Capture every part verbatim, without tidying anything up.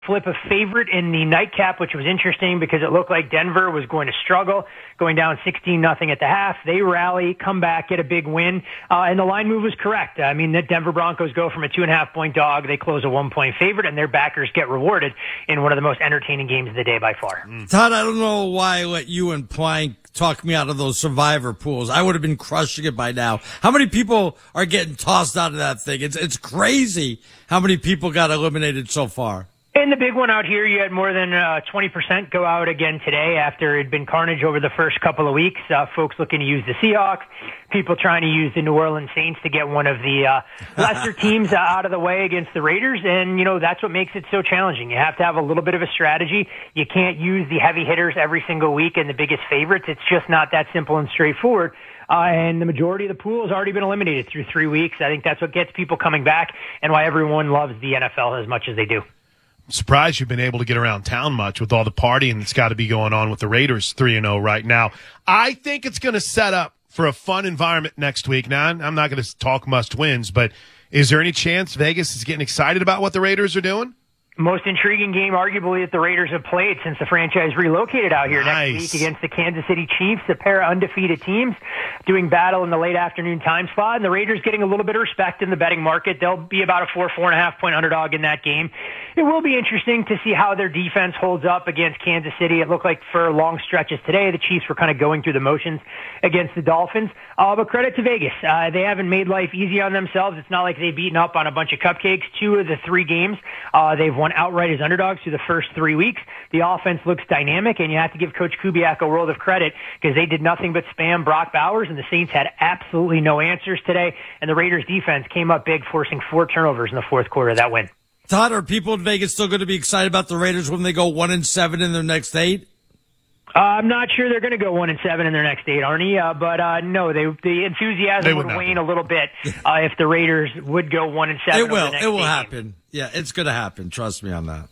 flip a favorite in the nightcap, which was interesting because it looked like Denver was going to struggle, going down sixteen nothing at the half. They rally, come back, get a big win, uh, and the line move was correct. I mean, the Denver Broncos go from a two and a half point dog, they close a one point favorite, and their backers get rewarded in one of the most entertaining games of the day by far. Mm. Todd, I don't know why I let you and Plank talk me out of those survivor pools. I would have been crushing it by now. How many people are getting tossed out of that thing? It's it's crazy how many people got eliminated so far. And the big one out here, you had more than uh, twenty percent go out again today after it had been carnage over the first couple of weeks. Uh, folks looking to use the Seahawks, people trying to use the New Orleans Saints to get one of the uh, lesser teams uh, out of the way against the Raiders. And, you know, that's what makes it so challenging. You have to have a little bit of a strategy. You can't use the heavy hitters every single week and the biggest favorites. It's just not that simple and straightforward. Uh, and the majority of the pool has already been eliminated through three weeks. I think that's what gets people coming back and why everyone loves the N F L as much as they do. Surprised you've been able to get around town much with all the partying that's got to be going on with the Raiders three and oh right now. I think it's going to set up for a fun environment next week. Now, I'm not going to talk must wins, but is there any chance Vegas is getting excited about what the Raiders are doing? Most intriguing game, arguably, that the Raiders have played since the franchise relocated out here nice. next week against the Kansas City Chiefs, a pair of undefeated teams doing battle in the late afternoon time slot, and the Raiders getting a little bit of respect in the betting market. They'll be about a four, four and a half point underdog in that game. It will be interesting to see how their defense holds up against Kansas City. It looked like for long stretches today, the Chiefs were kind of going through the motions against the Dolphins. Uh, but credit to Vegas. Uh, they haven't made life easy on themselves. It's not like they've beaten up on a bunch of cupcakes. Two of the three games, uh, they've won outright as underdogs through the first three weeks. The offense looks dynamic, and you have to give Coach Kubiak a world of credit because they did nothing but spam Brock Bowers, and the Saints had absolutely no answers today. And the Raiders defense came up big, forcing four turnovers in the fourth quarter of that win. Todd, are people in Vegas still going to be excited about the Raiders when they go one and seven in their next eight? Uh, I'm not sure they're going to go one and seven in their next eight, Arnie. Uh, but uh, no, they, the enthusiasm they would, would wane a little bit uh, if the Raiders would go one and seven. It will. Over the next it will eight happen. Games. Yeah, it's going to happen. Trust me on that.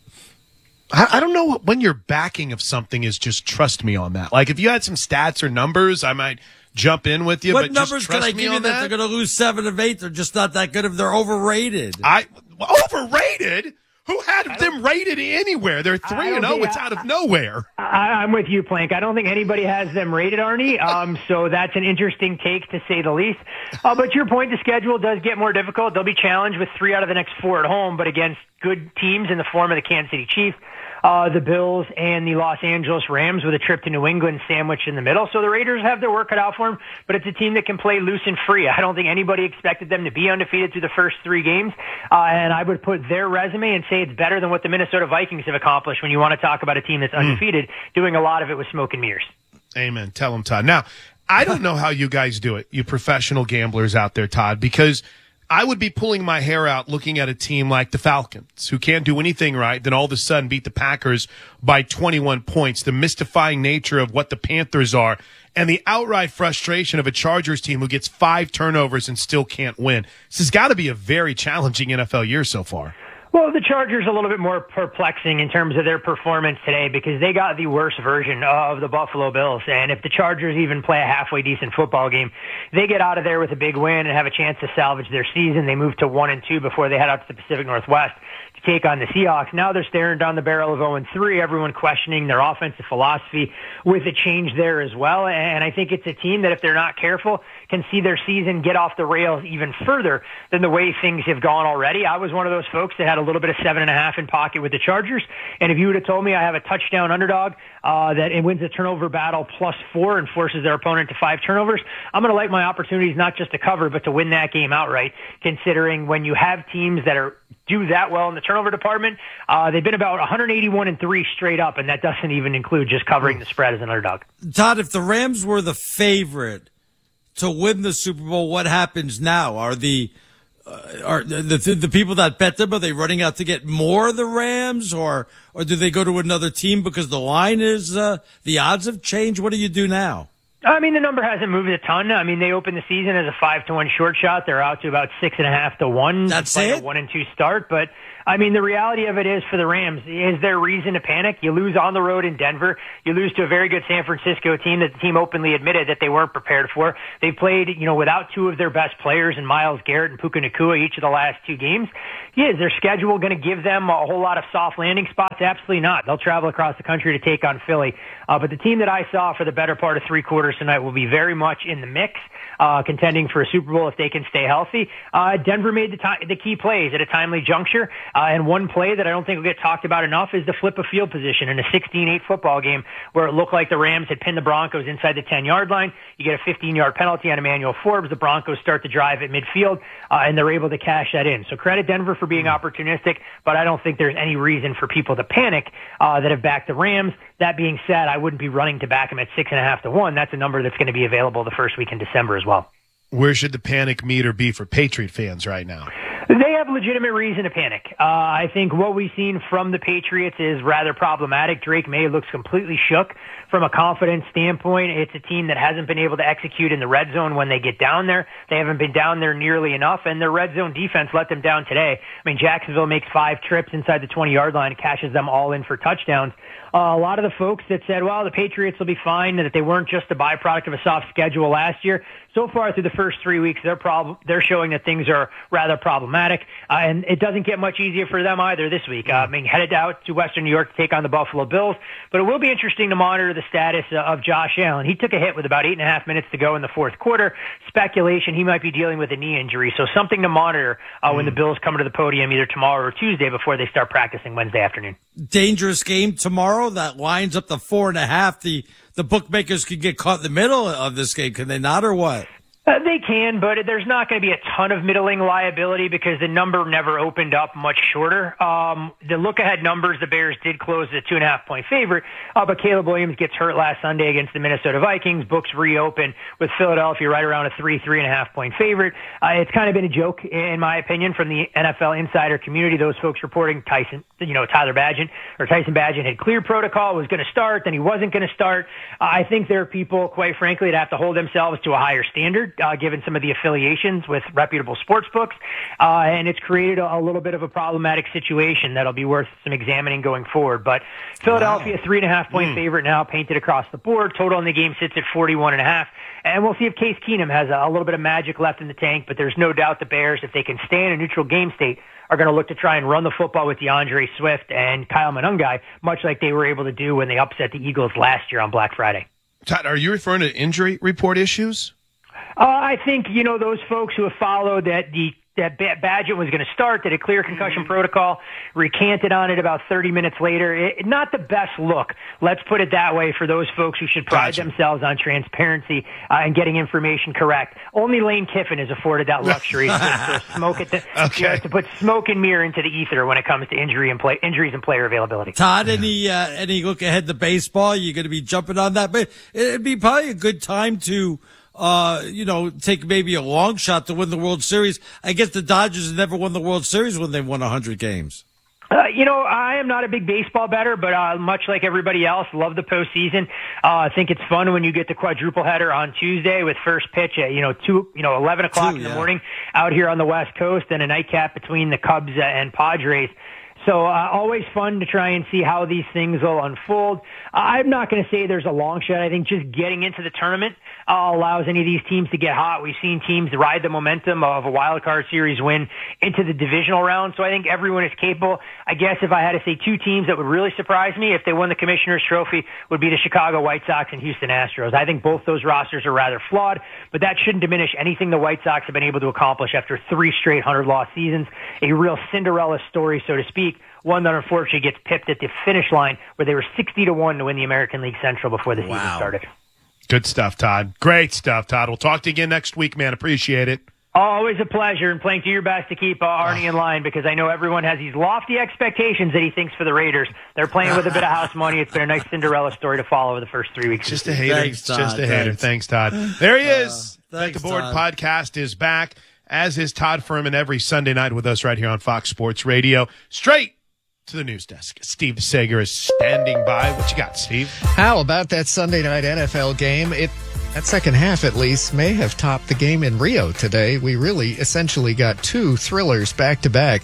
I, I don't know when your backing of something is just trust me on that. Like if you had some stats or numbers, I might jump in with you. What but numbers just trust can I me give you on that, that they're going to lose seven of eight? They're just not that good if they're overrated. I overrated. Who had them rated anywhere? They're three and zero. It's out of nowhere. I, I'm with you, Plank. I don't think anybody has them rated, Arnie. Um, so that's an interesting take to say the least. Uh, but to your point, the schedule does get more difficult. They'll be challenged with three out of the next four at home, but against good teams in the form of the Kansas City Chiefs, uh, the Bills, and the Los Angeles Rams with a trip to New England sandwiched in the middle. So the Raiders have their work cut out for them, but it's a team that can play loose and free. I don't think anybody expected them to be undefeated through the first three games, uh, and I would put their resume and say it's better than what the Minnesota Vikings have accomplished when you want to talk about a team that's undefeated, mm. doing a lot of it with smoke and mirrors. Amen. Tell them, Todd. Now, I don't know how you guys do it, you professional gamblers out there, Todd, because I would be pulling my hair out looking at a team like the Falcons, who can't do anything right, then all of a sudden beat the Packers by twenty-one points, the mystifying nature of what the Panthers are, and the outright frustration of a Chargers team who gets five turnovers and still can't win. This has got to be a very challenging N F L year so far. Well, the Chargers a little bit more perplexing in terms of their performance today because they got the worst version of the Buffalo Bills. And if the Chargers even play a halfway decent football game, they get out of there with a big win and have a chance to salvage their season. They move to one and two before they head out to the Pacific Northwest to take on the Seahawks. Now they're staring down the barrel of oh and three, everyone questioning their offensive philosophy with a change there as well. And I think it's a team that if they're not careful can see their season get off the rails even further than the way things have gone already. I was one of those folks that had a little bit of seven and a half in pocket with the Chargers. And if you would have told me I have a touchdown underdog uh, that it wins a turnover battle plus four and forces their opponent to five turnovers, I'm going to like my opportunities not just to cover, but to win that game outright, considering when you have teams that are do that well in the turnover department, uh, they've been about one eighty-one and three straight up, and that doesn't even include just covering the spread as an underdog. Todd, if the Rams were the favorite to win the Super Bowl, what happens now? Are the uh, are the, the the people that bet them, are they running out to get more of the Rams, or or do they go to another team because the line is uh, the odds have changed? What do you do now? I mean, the number hasn't moved a ton. I mean, they opened the season as a five to one short shot. They're out to about six and a half to one. That's it. A one and two start, but I mean, the reality of it is for the Rams, is there reason to panic? You lose on the road in Denver. You lose to a very good San Francisco team that the team openly admitted that they weren't prepared for. They played, you know, without two of their best players in Myles Garrett and Puka Nacua each of the last two games. Yeah, is their schedule going to give them a whole lot of soft landing spots? Absolutely not. They'll travel across the country to take on Philly. Uh, but the team that I saw for the better part of three quarters tonight will be very much in the mix, uh, contending for a Super Bowl if they can stay healthy. Uh, Denver made the, t- the key plays at a timely juncture, uh, and one play that I don't think will get talked about enough is the flip of field position in a sixteen eight football game where it looked like the Rams had pinned the Broncos inside the ten-yard line. You get a fifteen-yard penalty on Emmanuel Forbes. The Broncos start the drive at midfield, uh, and they're able to cash that in. So credit Denver for being opportunistic, but I don't think there's any reason for people to panic uh, that have backed the Rams. That being said, I wouldn't be running to back them at six and a half to one. That's a number that's going to be available the first week in December as well. Where should the panic meter be for Patriot fans right now? They have legitimate reason to panic. Uh, I think what we've seen from the Patriots is rather problematic. Drake May looks completely shook from a confidence standpoint. It's a team that hasn't been able to execute in the red zone when they get down there. They haven't been down there nearly enough, and their red zone defense let them down today. I mean, Jacksonville makes five trips inside the twenty-yard line and cashes them all in for touchdowns. Uh, a lot of the folks that said, well, the Patriots will be fine and that they weren't just a byproduct of a soft schedule last year, so far through the first three weeks, they're prob- they're showing that things are rather problematic, uh, and it doesn't get much easier for them either this week. Uh, I mean, headed out to Western New York to take on the Buffalo Bills, but it will be interesting to monitor the status uh, of Josh Allen. He took a hit with about eight and a half minutes to go in the fourth quarter. Speculation he might be dealing with a knee injury, so something to monitor uh, when mm. the Bills come to the podium either tomorrow or Tuesday before they start practicing Wednesday afternoon. Dangerous game tomorrow. That lines up to four and a half. The the bookmakers could get caught in the middle of this game, can they not, or what? Uh, they can, but there's not going to be a ton of middling liability because the number never opened up much shorter. Um, the look-ahead numbers, the Bears did close as a two-and-a-half-point favorite, uh, but Caleb Williams gets hurt last Sunday against the Minnesota Vikings. Books reopen with Philadelphia right around a three, three-and-a-half-point favorite. Uh, it's kind of been a joke, in my opinion, from the N F L insider community. Those folks reporting Tyson, you know, Tyler Bagent, or Tyson Bagent had cleared protocol, was going to start, then he wasn't going to start. Uh, I think there are people, quite frankly, that have to hold themselves to a higher standard. Uh, given some of the affiliations with reputable sports books, uh, and it's created a, a little bit of a problematic situation that'll be worth some examining going forward. But Philadelphia, wow. three and a half point mm. favorite now, painted across the board. Total in the game sits at forty-one and a half. And we'll see if Case Keenum has a, a little bit of magic left in the tank, but there's no doubt the Bears, if they can stay in a neutral game state, are going to look to try and run the football with DeAndre Swift and Kyle Monangai, much like they were able to do when they upset the Eagles last year on Black Friday. Todd, are you referring to injury report issues? Uh, I think, you know, those folks who have followed that the that Bagent was going to start, that a clear concussion protocol, recanted on it about thirty minutes later. It, not the best look, let's put it that way, for those folks who should pride gotcha. themselves on transparency uh, and getting information correct. Only Lane Kiffin is afforded that luxury to, to smoke it, to, okay. you know, to put smoke and mirror into the ether when it comes to injury and play, injuries and player availability. Todd, any uh, any look ahead to baseball? You're going to be jumping on that, but it'd be probably a good time to. Uh, you know, take maybe a long shot to win the World Series. I guess the Dodgers have never won the World Series when they've won one hundred games. Uh, you know, I am not a big baseball bettor, but uh, much like everybody else, love the postseason. Uh, I think it's fun when you get the quadruple header on Tuesday with first pitch at, you know, two, you know, eleven o'clock two, in the yeah. morning out here on the West Coast, and a nightcap between the Cubs and Padres. So uh, always fun to try and see how these things will unfold. Uh, I'm not going to say there's a long shot. I think just getting into the tournament uh, allows any of these teams to get hot. We've seen teams ride the momentum of a wild card series win into the divisional round. So I think everyone is capable. I guess if I had to say two teams that would really surprise me if they won the Commissioner's Trophy would be the Chicago White Sox and Houston Astros. I think both those rosters are rather flawed, but that shouldn't diminish anything the White Sox have been able to accomplish after three straight hundred-loss seasons. A real Cinderella story, so to speak. One that unfortunately gets pipped at the finish line where they were sixty to one to win the American League Central before the wow. season started. Good stuff, Todd. Great stuff, Todd. We'll talk to you again next week, man. Appreciate it. Always a pleasure, and playing to your best to keep uh, Arnie in line, because I know everyone has these lofty expectations that he thinks for the Raiders. They're playing with a bit of house money. It's been a nice Cinderella story to follow over the first three weeks. Just a hater. Thanks, Todd. Just a hater. Thanks, Todd. There he is. Uh, thanks, the Board Todd. Podcast is back, as is Todd Furman every Sunday night with us right here on Fox Sports Radio. Straight to the news desk. Steve DeSager is standing by. What you got, Steve? How about that Sunday night N F L game? It that second half, at least, may have topped the game in Rio today. We really essentially got two thrillers back to back.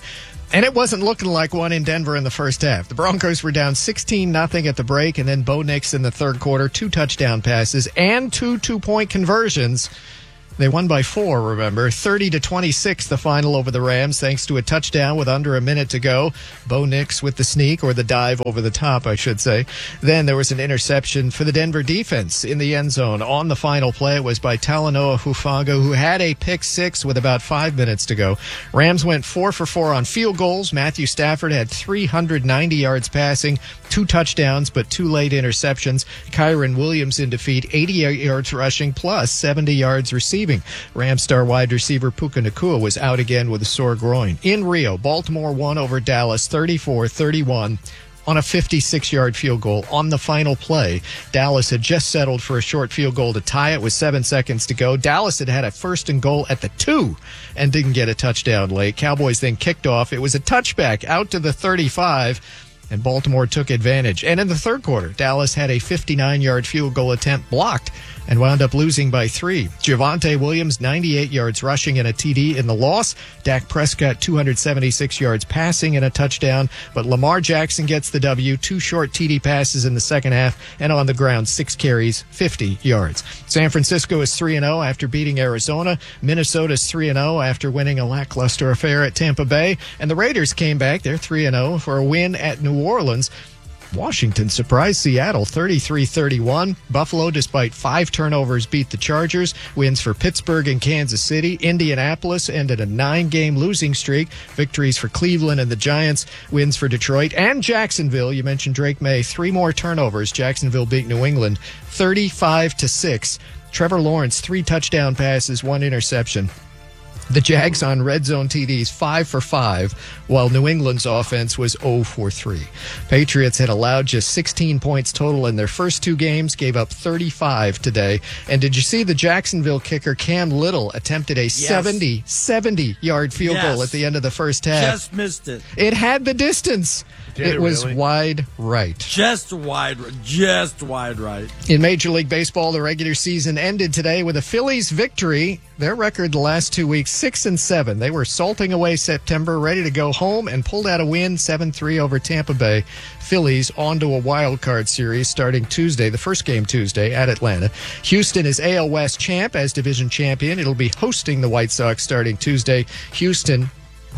And it wasn't looking like one in Denver in the first half. The Broncos were down sixteen nothing at the break, and then Bo Nix in the third quarter, two touchdown passes and two two-point conversions. They won by four, remember. thirty to twenty-six the final over the Rams, thanks to a touchdown with under a minute to go. Bo Nix with the sneak, or the dive over the top, I should say. Then there was an interception for the Denver defense in the end zone. On the final play, it was by Talanoa Hufanga, who had a pick six with about five minutes to go. Rams went four for four on field goals. Matthew Stafford had three hundred ninety yards passing, two touchdowns, but two late interceptions. Kyron Williams in defeat, eighty yards rushing, plus seventy yards receiving. Rams star wide receiver Puka Nacua was out again with a sore groin. In Rio, Baltimore won over Dallas thirty-four thirty-one on a fifty-six-yard field goal. On the final play, Dallas had just settled for a short field goal to tie it with seven seconds to go. Dallas had had a first and goal at the two and didn't get a touchdown late. Cowboys then kicked off. It was a touchback out to the thirty-five, and Baltimore took advantage. And in the third quarter, Dallas had a fifty-nine-yard field goal attempt blocked and wound up losing by three. Javonte Williams, ninety-eight yards rushing and a T D in the loss. Dak Prescott, two hundred seventy-six yards passing and a touchdown. But Lamar Jackson gets the W, two short T D passes in the second half, and on the ground, six carries, fifty yards. San Francisco is three and oh after beating Arizona. Minnesota is three and oh after winning a lackluster affair at Tampa Bay. And the Raiders came back. They're three and oh for a win at New Orleans. Washington surprised Seattle thirty-three thirty-one. Buffalo, despite five turnovers, beat the Chargers. Wins for Pittsburgh and Kansas City. Indianapolis ended a nine-game losing streak. Victories for Cleveland and the Giants. Wins for Detroit and Jacksonville. You mentioned Drake May. Three more turnovers. Jacksonville beat New England thirty-five to six. Trevor Lawrence, three touchdown passes, one interception. The Jags on red zone T Ds, five for five, while New England's offense was zero for three. Patriots had allowed just sixteen points total in their first two games, gave up thirty-five today. And did you see the Jacksonville kicker Cam Little attempted a yes. seventy, seventy-yard field yes. goal at the end of the first half? Just missed it. It had the distance. Did it it was really? wide right. Just wide, just wide right. In Major League Baseball, the regular season ended today with a Phillies victory. Their record the last two weeks, six and seven. They were salting away September, ready to go home, and pulled out a win, seven three over Tampa Bay. Phillies onto a wild card series starting Tuesday, the first game Tuesday at Atlanta. Houston is A L West champ as division champion. It'll be hosting the White Sox starting Tuesday. Houston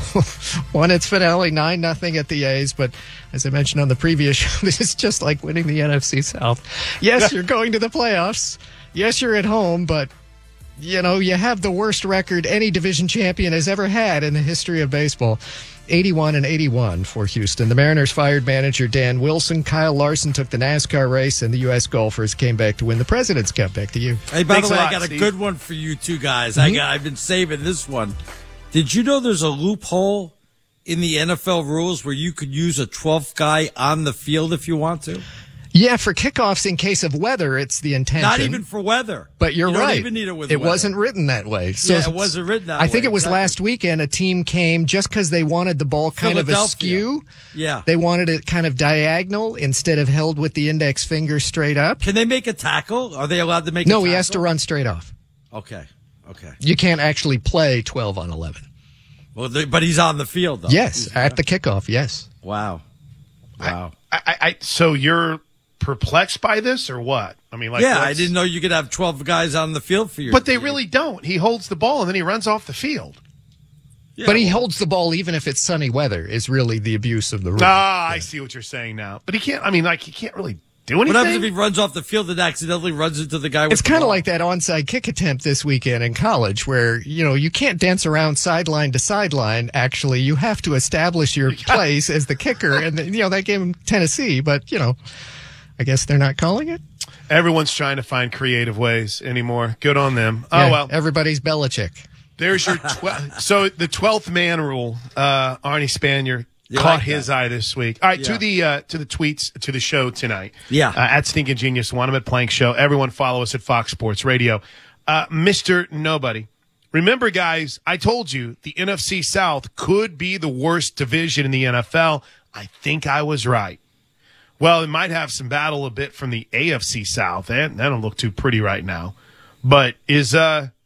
won its finale nine nothing at the A's, but as I mentioned on the previous show, this is just like winning the N F C South. Yes, you're going to the playoffs. Yes, you're at home, but you know, you have the worst record any division champion has ever had in the history of baseball. eighty-one and eighty-one for Houston. The Mariners fired manager Dan Wilson. Kyle Larson took the NASCAR race, and the U S golfers came back to win the President's Cup. Back to you. Hey, by Thanks the way, a lot, I got a Steve. good one for you two guys. Mm-hmm. I got, I've been saving this one. Did you know there's a loophole in the N F L rules where you could use a twelfth guy on the field if you want to? Yeah, for kickoffs in case of weather, it's the intention. Not even for weather. But you're you don't right. even need it with it weather. wasn't written that way. So yeah, it wasn't written that way. I think it was exactly. last weekend a team came just because they wanted the ball kind of askew. Yeah. They wanted it kind of diagonal instead of held with the index finger straight up. Can they make a tackle? Are they allowed to make No, a tackle? he has to run straight off. Okay. Okay. You can't actually play twelve on eleven. Well, they, but he's on the field, though. Yes, He's, at the kickoff, yes. Wow. Wow. I, I, I, so you're perplexed by this or what? I mean, like, yeah, I what's- didn't know you could have twelve guys on the field for your But they team. really don't. He holds the ball and then he runs off the field. Yeah, But he well, holds the ball even if it's sunny weather is really the abuse of the rule. Ah, I see what you're saying now. But he can't. I mean, like, he can't really do anything. What happens if he runs off the field and accidentally runs into the guy with It's the kind of ball? like that onside kick attempt this weekend in college where, you know, you can't dance around sideline to sideline, actually. You have to establish your place as the kicker. And, you know, that gave him Tennessee, but, you know, I guess they're not calling it. Everyone's trying to find creative ways anymore. Good on them. Yeah, Oh, well. Everybody's Belichick. There's your twelve. So the twelfth man rule. Uh, Arnie Spanier You caught like his that. eye this week. All right, Yeah. to the uh, to the tweets to the show tonight. Yeah. uh, at Stinking Genius One, I'm at Plank Show. Everyone follow us at Fox Sports Radio. Uh, Mister Nobody. Remember, guys, I told you the N F C South could be the worst division in the N F L. I think I was right. Well, it might have some battle a bit from the A F C South. That, that don't look too pretty right now. But is uh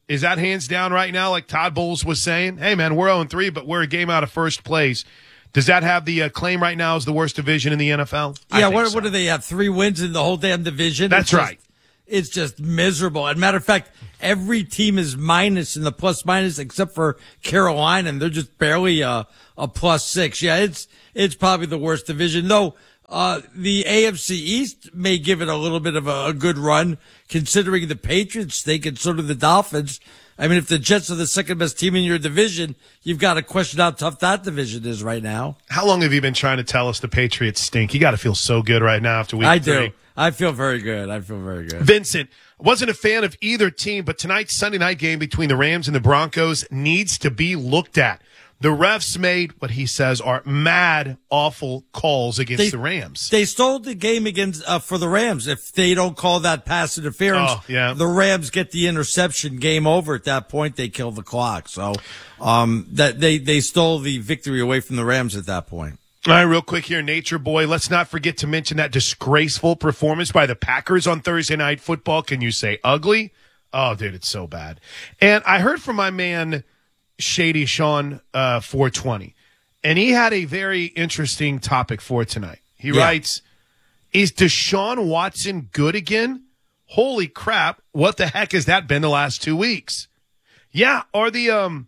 Is that hands down right now, like Todd Bowles was saying? Hey, man, we're oh and three, but we're a game out of first place. Does that have the uh, claim right now as the worst division in the N F L? Yeah, what, so. what do they have? Three wins in the whole damn division? That's it's right. Just, it's just miserable. As a matter of fact, every team is minus in the plus minus except for Carolina, and they're just barely uh, a plus six. Yeah, it's it's probably the worst division. Though uh, the A F C East may give it a little bit of a, a good run, considering the Patriots stink and sort of the Dolphins. I mean, if the Jets are the second best team in your division, you've got to question how tough that division is right now. How long have you been trying to tell us the Patriots stink? You got to feel so good right now after week I three. I do. I feel very good. I feel very good. Vincent, wasn't a fan of either team, but tonight's Sunday night game between the Rams and the Broncos needs to be looked at. The refs made what he says are mad, awful calls against they, the Rams. They stole the game against uh, for the Rams. If they don't call that pass interference, oh, yeah. the Rams get the interception. Game over. At that point, they kill the clock. So um, that they they stole the victory away from the Rams at that point. All right, real quick here, Nature Boy. Let's not forget to mention that disgraceful performance by the Packers on Thursday Night Football. Can you say ugly? Oh, dude, it's so bad. And I heard from my man Shady Sean uh, four twenty, and he had a very interesting topic for tonight. He yeah. writes, is Deshaun Watson good again? Holy crap, what the heck has that been the last two weeks? Yeah, are the um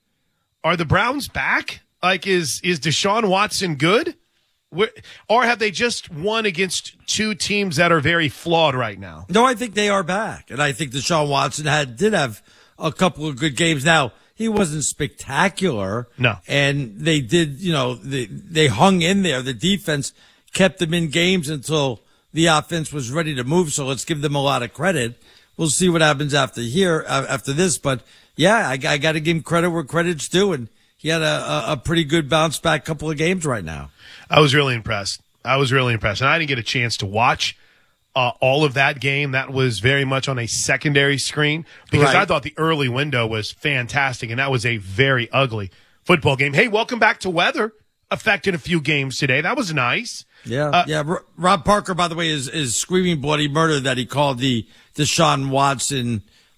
are the Browns back? Like, is is Deshaun Watson good? Where, or have they just won against two teams that are very flawed right now? No, I think they are back, and I think Deshaun Watson had did have a couple of good games. Now, he wasn't spectacular. No. And they did, you know, they, they hung in there. The defense kept them in games until the offense was ready to move. So let's give them a lot of credit. We'll see what happens after here, after this. But yeah, I, I got to give him credit where credit's due. And he had a, a pretty good bounce back couple of games right now. I was really impressed. I was really impressed. And I didn't get a chance to watch Uh, all of that game. That was very much on a secondary screen because right. I thought the early window was fantastic, and that was a very ugly football game. Hey, welcome back to weather affecting a few games today. That was nice. Yeah, uh, yeah. R- Rob Parker, by the way, is is screaming bloody murder that he called the Deshaun Watson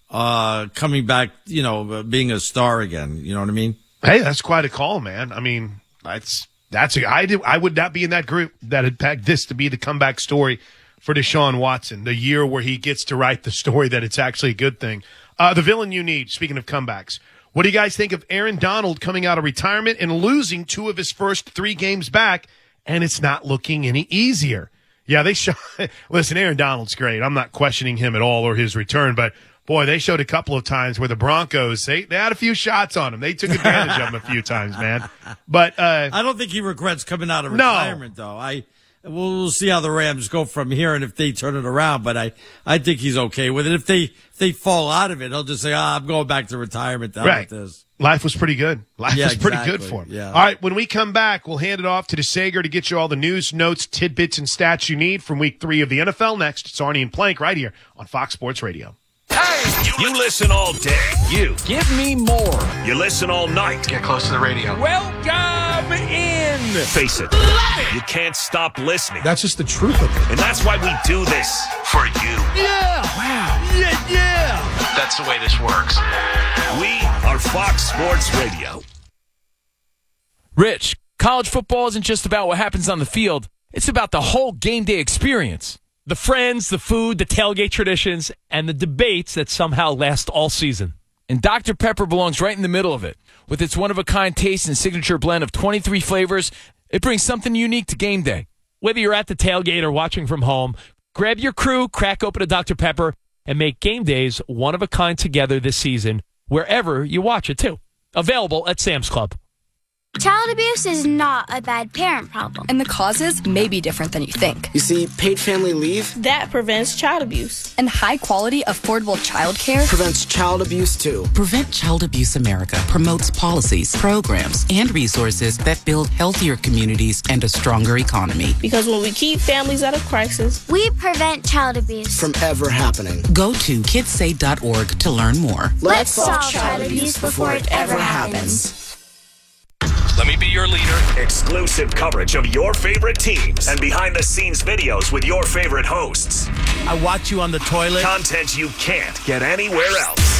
uh, coming back, you know, being a star again. You know what I mean? Hey, that's quite a call, man. I mean, that's that's a, I did I would not be in that group that had pegged this to be the comeback story for Deshaun Watson, the year where he gets to write the story that it's actually a good thing. Uh, the villain you need, speaking of comebacks. What do you guys think of Aaron Donald coming out of retirement and losing two of his first three games back, and it's not looking any easier? Yeah, they show. Listen, Aaron Donald's great. I'm not questioning him at all or his return, but boy, they showed a couple of times where the Broncos, they, they had a few shots on him. They took advantage of him a few times, man. But uh, I don't think he regrets coming out of retirement, no. though. I We'll see how the Rams go from here and if they turn it around, but I, I think he's okay with it. If they if they fall out of it, he'll just say, ah, I'm going back to retirement. How right. about this? Life was pretty good. Life yeah, was pretty exactly. good for him. Yeah. All right, when we come back, we'll hand it off to DeSager to get you all the news, notes, tidbits, and stats you need from week three of the N F L. Next, it's Arnie and Plank right here on Fox Sports Radio. Hey! You listen all day. You. Give me more. You listen all night. Get close to the radio. Welcome in. Face it. You can't stop listening. That's just the truth of it. And that's why we do this. For you. Yeah. Wow. Yeah, yeah. That's the way this works. We are Fox Sports Radio. Rich, college football isn't just about what happens on the field. It's about the whole game day experience. The friends, the food, the tailgate traditions, and the debates that somehow last all season. And Doctor Pepper belongs right in the middle of it. With its one-of-a-kind taste and signature blend of twenty-three flavors, it brings something unique to game day. Whether you're at the tailgate or watching from home, grab your crew, crack open a Doctor Pepper, and make game days one-of-a-kind together this season, wherever you watch it, too. Available at Sam's Club. Child abuse is not a bad parent problem. And the causes may be different than you think. You see, paid family leave that prevents child abuse. And high-quality, affordable child care prevents child abuse, too. Prevent Child Abuse America promotes policies, programs, and resources that build healthier communities and a stronger economy. Because when we keep families out of crisis, we prevent child abuse from ever happening. Go to kids say dot org to learn more. Let's, Let's solve child abuse before it ever happens. Let me be your leader. Exclusive coverage of your favorite teams and behind-the-scenes videos with your favorite hosts. I watch you on the toilet. Content you can't get anywhere else.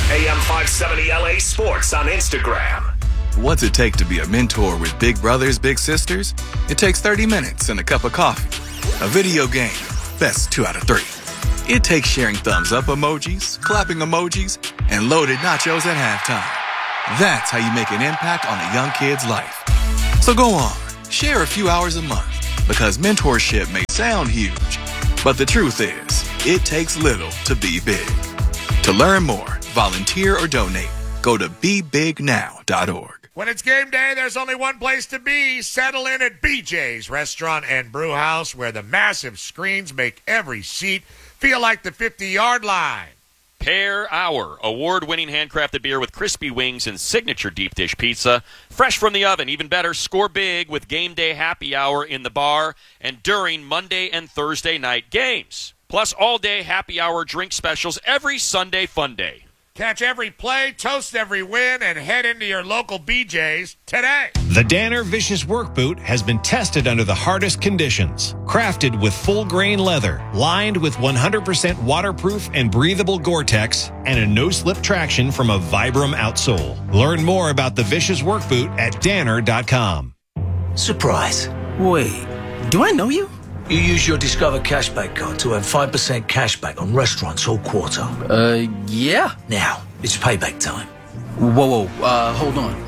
A M five seventy L A Sports on Instagram. What's it take to be a mentor with big brothers, big sisters? It takes thirty minutes and a cup of coffee. A video game, best two out of three. It takes sharing thumbs up emojis, clapping emojis, and loaded nachos at halftime. That's how you make an impact on a young kid's life. So go on, share a few hours a month, because mentorship may sound huge, but the truth is, it takes little to be big. To learn more, volunteer or donate, go to be big now dot org. When it's game day, there's only one place to be. Settle in at B J's Restaurant and Brew House, where the massive screens make every seat feel like the fifty-yard line. Pear Hour, award-winning handcrafted beer with crispy wings and signature deep dish pizza. Fresh from the oven, even better, score big with game day happy hour in the bar and during Monday and Thursday night games. Plus all-day happy hour drink specials every Sunday fun day. Catch every play, toast every win, and head into your local B J's today. The Danner Vicious Work Boot has been tested under the hardest conditions. Crafted with full-grain leather, lined with one hundred percent waterproof and breathable Gore-Tex, and a no-slip traction from a Vibram outsole. Learn more about the Vicious Work Boot at danner dot com. Surprise. Wait, do I know you? You use your Discover Cashback card to earn five percent cashback on restaurants all quarter. Uh, yeah. Now, it's payback time. Whoa, whoa, uh, hold on.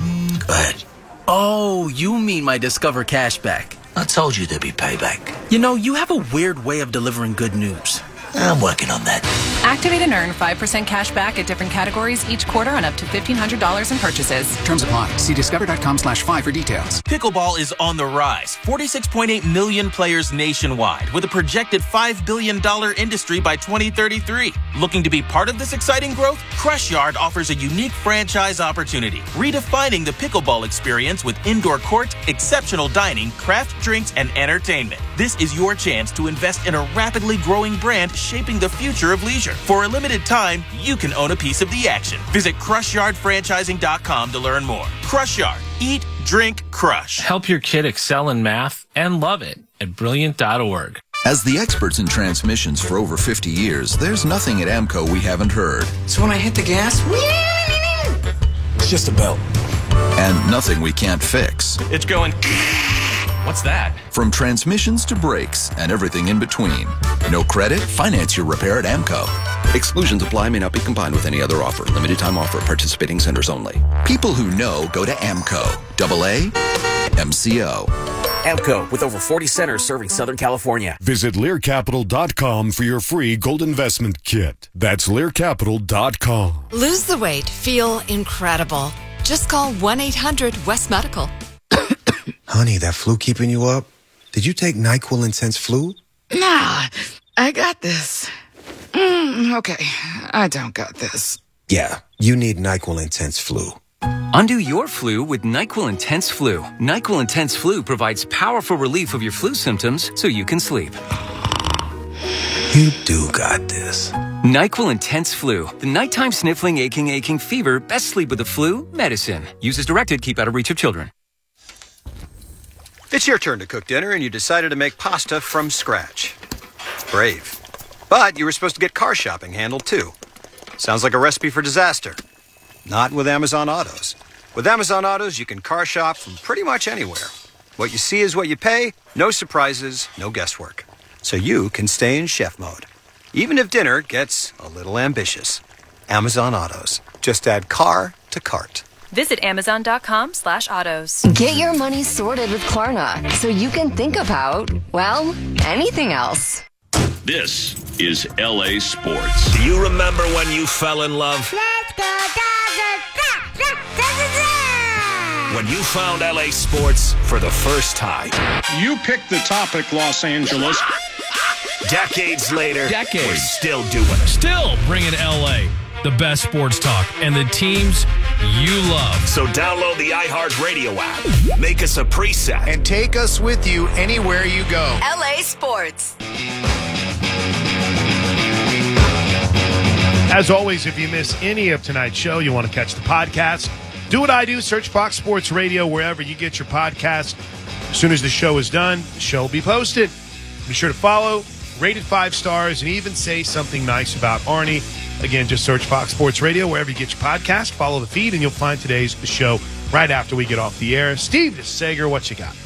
Go ahead. Oh, you mean my Discover Cashback. I told you there'd be payback. You know, you have a weird way of delivering good news. I'm working on that. Activate and earn five percent cash back at different categories each quarter on up to fifteen hundred dollars in purchases. Terms apply. See discover.com slash five for details. Pickleball is on the rise. forty-six point eight million players nationwide with a projected five billion dollars industry by twenty thirty-three. Looking to be part of this exciting growth? Crush Yard offers a unique franchise opportunity, redefining the pickleball experience with indoor court, exceptional dining, craft drinks, and entertainment. This is your chance to invest in a rapidly growing brand shaping the future of leisure. For a limited time, you can own a piece of the action. Visit crush yard franchising dot com to learn more. Crush Yard. Eat, drink, crush. Help your kid excel in math and love it at brilliant dot org. As the experts in transmissions for over fifty years, there's nothing at AMCO we haven't heard. So when I hit the gas, It's just a belt. And nothing we can't fix. It's going... What's that? From transmissions to brakes and everything in between. No credit? Finance your repair at AMCO. Exclusions apply, may not be combined with any other offer. Limited time offer. Participating centers only. People who know go to AMCO. Double A M C O. AMCO, with over forty centers serving Southern California. Visit lear capital dot com for your free gold investment kit. That's lear capital dot com. Lose the weight. Feel incredible. Just call one eight hundred West Medical. Honey, that flu keeping you up? Did you take NyQuil Intense Flu? Nah, I got this. Mm, okay, I don't got this. Yeah, you need NyQuil Intense Flu. Undo your flu with NyQuil Intense Flu. NyQuil Intense Flu provides powerful relief of your flu symptoms so you can sleep. You do got this. NyQuil Intense Flu. The nighttime sniffling, aching, aching fever. Best sleep with the flu medicine. Use as directed. Keep out of reach of children. It's your turn to cook dinner, and you decided to make pasta from scratch. Brave. But you were supposed to get car shopping handled, too. Sounds like a recipe for disaster. Not with Amazon Autos. With Amazon Autos, you can car shop from pretty much anywhere. What you see is what you pay, no surprises, no guesswork. So you can stay in chef mode, even if dinner gets a little ambitious. Amazon Autos. Just add car to cart. Visit amazon.com slash autos. Get your money sorted with Klarna so you can think about, well, anything else. This is L A Sports. Do you remember when you fell in love? Let's go Dodgers! When you found L A Sports for the first time. You picked the topic, Los Angeles. Decades later, Decades. we're still doing it. Still bringing L A the best sports talk and the teams you love. So download the iHeartRadio app. Make us a preset. And take us with you anywhere you go. L A Sports. As always, if you miss any of tonight's show, you want to catch the podcast, do what I do. Search Fox Sports Radio wherever you get your podcast. As soon as the show is done, the show will be posted. Be sure to follow, rate it five stars, and even say something nice about Arnie Again, just search Fox Sports Radio wherever you get your podcast. Follow the feed, and you'll find today's show right after we get off the air. Steve DeSager, what you got?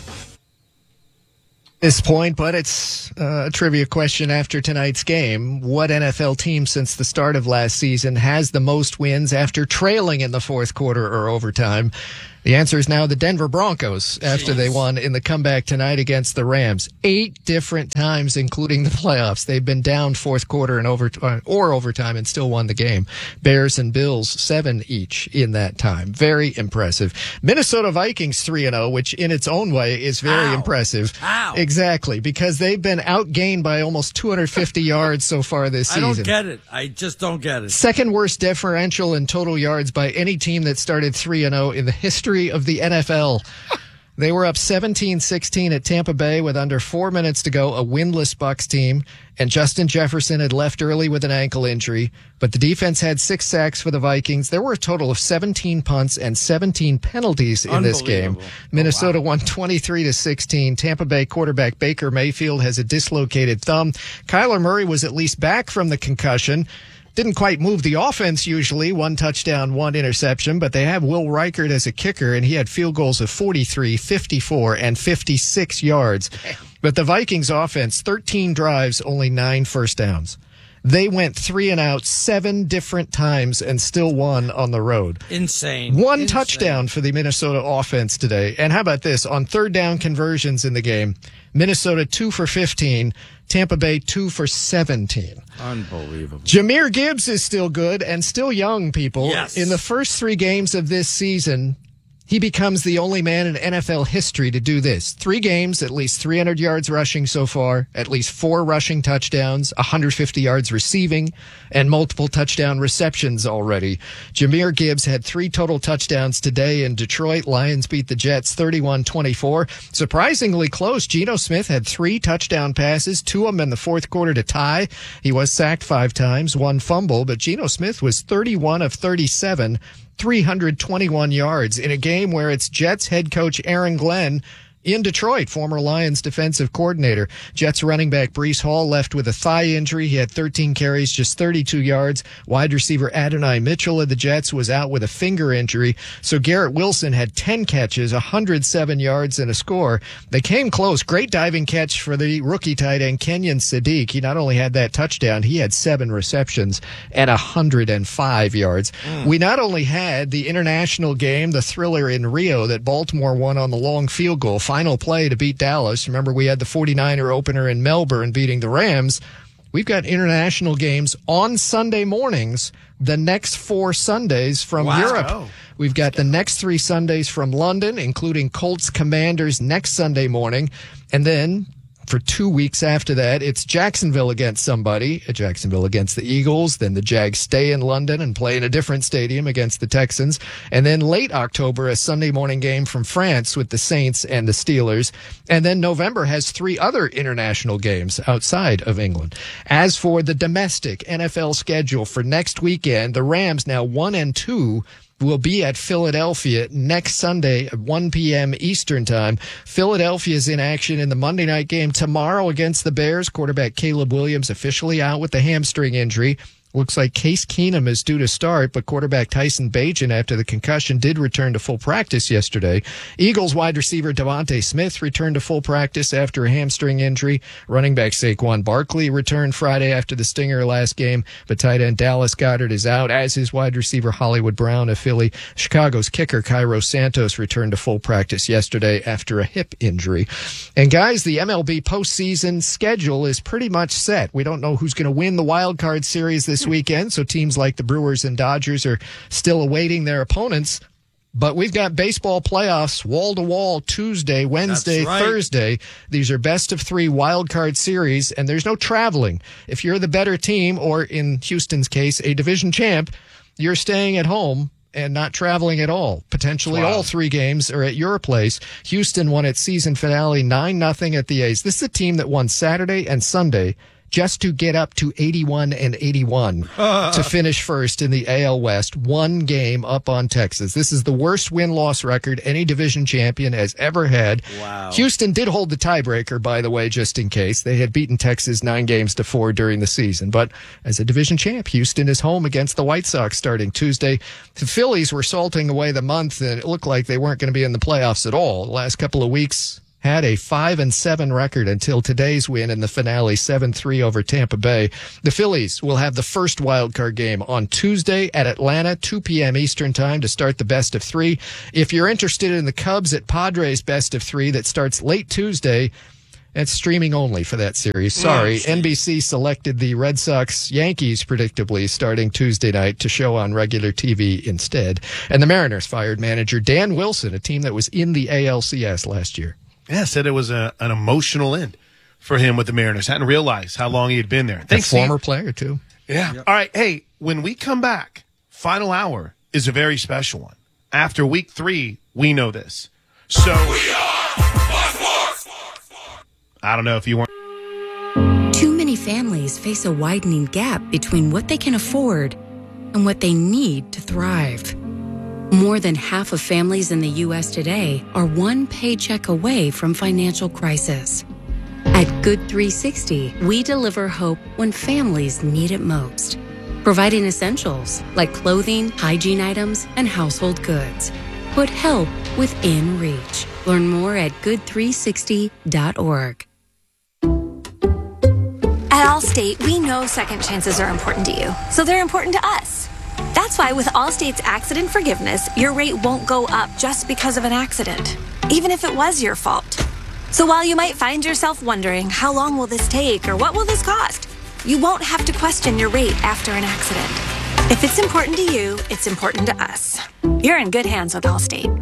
This point, but it's uh, a trivia question after tonight's game. What N F L team since the start of last season has the most wins after trailing in the fourth quarter or overtime? The answer is now the Denver Broncos after Jeez. they won in the comeback tonight against the Rams. Eight different times, including the playoffs. They've been down fourth quarter and over uh, or overtime and still won the game. Bears and Bills, seven each in that time. Very impressive. Minnesota Vikings three and oh, which in its own way is very Ow. impressive. Ow. Exactly, because they've been outgained by almost two hundred fifty yards so far this season. I don't get it. I just don't get it. Second worst differential in total yards by any team that started three and oh in the history of the N F L. They were up seventeen sixteen at Tampa Bay with under four minutes to go, a winless Bucs team, and Justin Jefferson had left early with an ankle injury, but the defense had six sacks for the Vikings. There were a total of seventeen punts and seventeen penalties in this game. Minnesota oh, wow. won twenty-three to sixteen. Tampa Bay quarterback Baker Mayfield has a dislocated thumb. Kyler Murray was at least back from the concussion. Didn't quite move the offense usually, one touchdown, one interception, but they have Will Reichert as a kicker, and he had field goals of forty-three, fifty-four, and fifty-six yards. But the Vikings offense, thirteen drives, only nine first downs. They went three and out seven different times and still won on the road. Insane. One Insane. touchdown for the Minnesota offense today. And how about this? On third down conversions in the game, Minnesota two for fifteen, Tampa Bay two for seventeen. Unbelievable. Jahmyr Gibbs is still good and still young, people. Yes. In the first three games of this season, he becomes the only man in N F L history to do this. Three games, at least three hundred yards rushing so far, at least four rushing touchdowns, one hundred fifty yards receiving, and multiple touchdown receptions already. Jahmyr Gibbs had three total touchdowns today in Detroit. Lions beat the Jets thirty-one twenty-four. Surprisingly close. Geno Smith had three touchdown passes, two of them in the fourth quarter to tie. He was sacked five times, one fumble, but Geno Smith was thirty-one of thirty-seven. three hundred twenty-one yards in a game where it's Jets head coach Aaron Glenn in Detroit, former Lions defensive coordinator. Jets running back Breece Hall left with a thigh injury. He had thirteen carries, just thirty-two yards. Wide receiver Adonai Mitchell of the Jets was out with a finger injury. So Garrett Wilson had ten catches, one hundred seven yards, and a score. They came close. Great diving catch for the rookie tight end Kenyon Sadiq. He not only had that touchdown, he had seven receptions and one hundred five yards. Mm. We not only had the international game, the thriller in Rio that Baltimore won on the long field goal, final play to beat Dallas. Remember, we had the forty-niner opener in Melbourne beating the Rams. We've got international games on Sunday mornings, the next four Sundays from wow. Europe. Oh. We've got the next three Sundays from London, including Colts Commanders next Sunday morning. And then for two weeks after that, it's Jacksonville against somebody, Jacksonville against the Eagles. Then the Jags stay in London and play in a different stadium against the Texans. And then late October, a Sunday morning game from France with the Saints and the Steelers. And then November has three other international games outside of England. As for the domestic N F L schedule for next weekend, the Rams now one and two will be at Philadelphia next Sunday at one p.m. Eastern Time. Philadelphia is in action in the Monday night game tomorrow against the Bears. Quarterback Caleb Williams officially out with the hamstring injury. Looks like Case Keenum is due to start, but quarterback Tyson Bagent, after the concussion, did return to full practice yesterday. Eagles wide receiver Devontae Smith returned to full practice after a hamstring injury. Running back Saquon Barkley returned Friday after the stinger last game, but tight end Dallas Goedert is out, as is wide receiver Hollywood Brown of Philly. Chicago's kicker Cairo Santos returned to full practice yesterday after a hip injury. And guys, the M L B postseason schedule is pretty much set. We don't know who's going to win the wild card series this weekend, so teams like the Brewers and Dodgers are still awaiting their opponents. But we've got baseball playoffs wall-to-wall Tuesday, Wednesday, right. Thursday. These are best of three wild card series, and there's no traveling. If you're the better team, or in Houston's case, a division champ, you're staying at home and not traveling at all. Potentially wow. all three games are at your place. Houston won its season finale nine nothing at the A's. This is a team that won Saturday and Sunday just to get up to eighty-one and eighty-one to finish first in the A L West, one game up on Texas. This is the worst win-loss record any division champion has ever had. Wow. Houston did hold the tiebreaker, by the way, just in case. They had beaten Texas nine games to four during the season. But as a division champ, Houston is home against the White Sox starting Tuesday. The Phillies were salting away the month, and it looked like they weren't going to be in the playoffs at all. The last couple of weeks had a five and seven record until today's win in the finale, seven three over Tampa Bay. The Phillies will have the first wildcard game on Tuesday at Atlanta, two p.m. Eastern time to start the best of three. If you're interested in the Cubs at Padres best of three that starts late Tuesday, it's streaming only for that series. Sorry, N B C selected the Red Sox Yankees, predictably, starting Tuesday night to show on regular T V instead. And the Mariners fired manager Dan Wilson, a team that was in the A L C S last year. Yeah, said it was a, an emotional end for him with the Mariners. Hadn't realized how long he had been there. Thanks, a former player, too. Yeah. Yep. All right. Hey, when we come back, final hour is a very special one. After week three, we know this. So, we are I don't know if you want. Too many families face a widening gap between what they can afford and what they need to thrive. More than half of families in the U S today are one paycheck away from financial crisis. At Good three sixty, we deliver hope when families need it most, providing essentials like clothing, hygiene items, and household goods. Put help within reach. Learn more at good three sixty dot org. At Allstate, we know second chances are important to you, so they're important to us. That's why with Allstate's accident forgiveness, your rate won't go up just because of an accident, even if it was your fault. So while you might find yourself wondering, how long will this take or what will this cost? You won't have to question your rate after an accident. If it's important to you, it's important to us. You're in good hands with Allstate.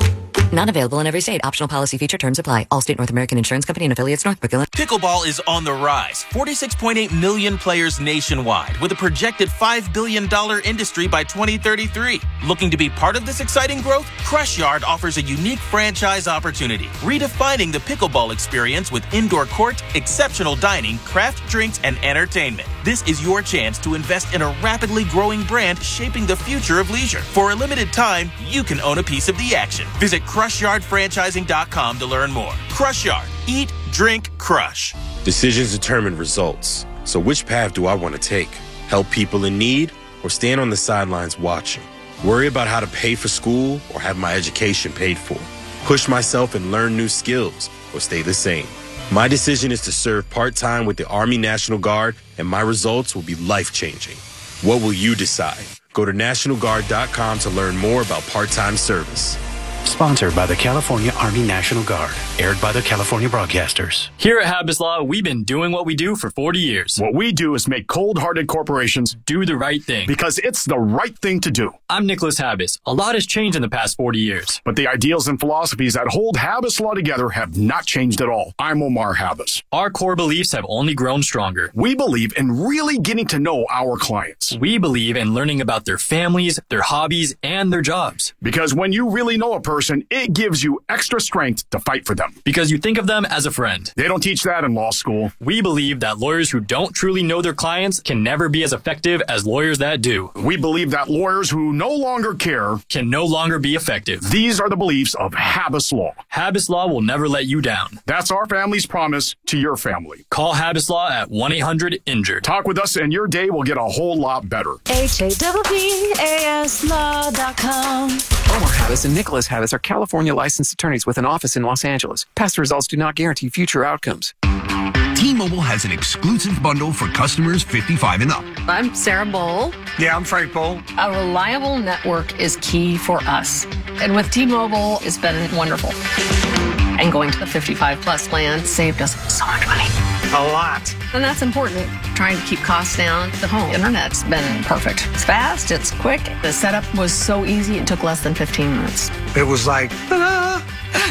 Not available in every state. Optional policy feature terms apply. Allstate North American Insurance Company and affiliates, Northbrook, Illinois. Pickleball is on the rise. forty-six point eight million players nationwide with a projected five billion dollars industry by twenty thirty-three. Looking to be part of this exciting growth? Crush Yard offers a unique franchise opportunity, redefining the pickleball experience with indoor court, exceptional dining, craft drinks, and entertainment. This is your chance to invest in a rapidly growing brand shaping the future of leisure. For a limited time, you can own a piece of the action. Visit crush yard franchising dot com to learn more. Crush Yard. Eat, drink, crush. Decisions determine results. So which path do I want to take? Help people in need or stand on the sidelines watching? Worry about how to pay for school or have my education paid for? Push myself and learn new skills or stay the same? My decision is to serve part-time with the Army National Guard, and my results will be life-changing. What will you decide? Go to national guard dot com to learn more about part-time service. Sponsored by the California Army National Guard. Aired by the California Broadcasters. Here at Habas Law, we've been doing what we do for forty years. What we do is make cold-hearted corporations do the right thing. Because it's the right thing to do. I'm Nicholas Habas. A lot has changed in the past forty years. But the ideals and philosophies that hold Habas Law together have not changed at all. I'm Omar Habas. Our core beliefs have only grown stronger. We believe in really getting to know our clients. We believe in learning about their families, their hobbies, and their jobs. Because when you really know a person, it gives you extra strength to fight for them. Because you think of them as a friend. They don't teach that in law school. We believe that lawyers who don't truly know their clients can never be as effective as lawyers that do. We believe that lawyers who no longer care can no longer be effective. These are the beliefs of Habas Law. Habas Law will never let you down. That's our family's promise to your family. Call Habas Law at one eight hundred injured. Talk with us and your day will get a whole lot better. H A W B A S law dot com. Omar Habas and Nicholas Habas are California licensed attorneys with an office in Los Angeles. Past results do not guarantee future outcomes. T-Mobile has an exclusive bundle for customers fifty-five and up. I'm Sarah Bowl. Yeah, I'm Frank Bowl. A reliable network is key for us. And with T-Mobile, it's been wonderful. And going to the fifty-five plus plan saved us so much money. A lot. And that's important. Trying to keep costs down. The home internet's been perfect. It's fast, it's quick. The setup was so easy, it took less than fifteen minutes. It was like, ta-da!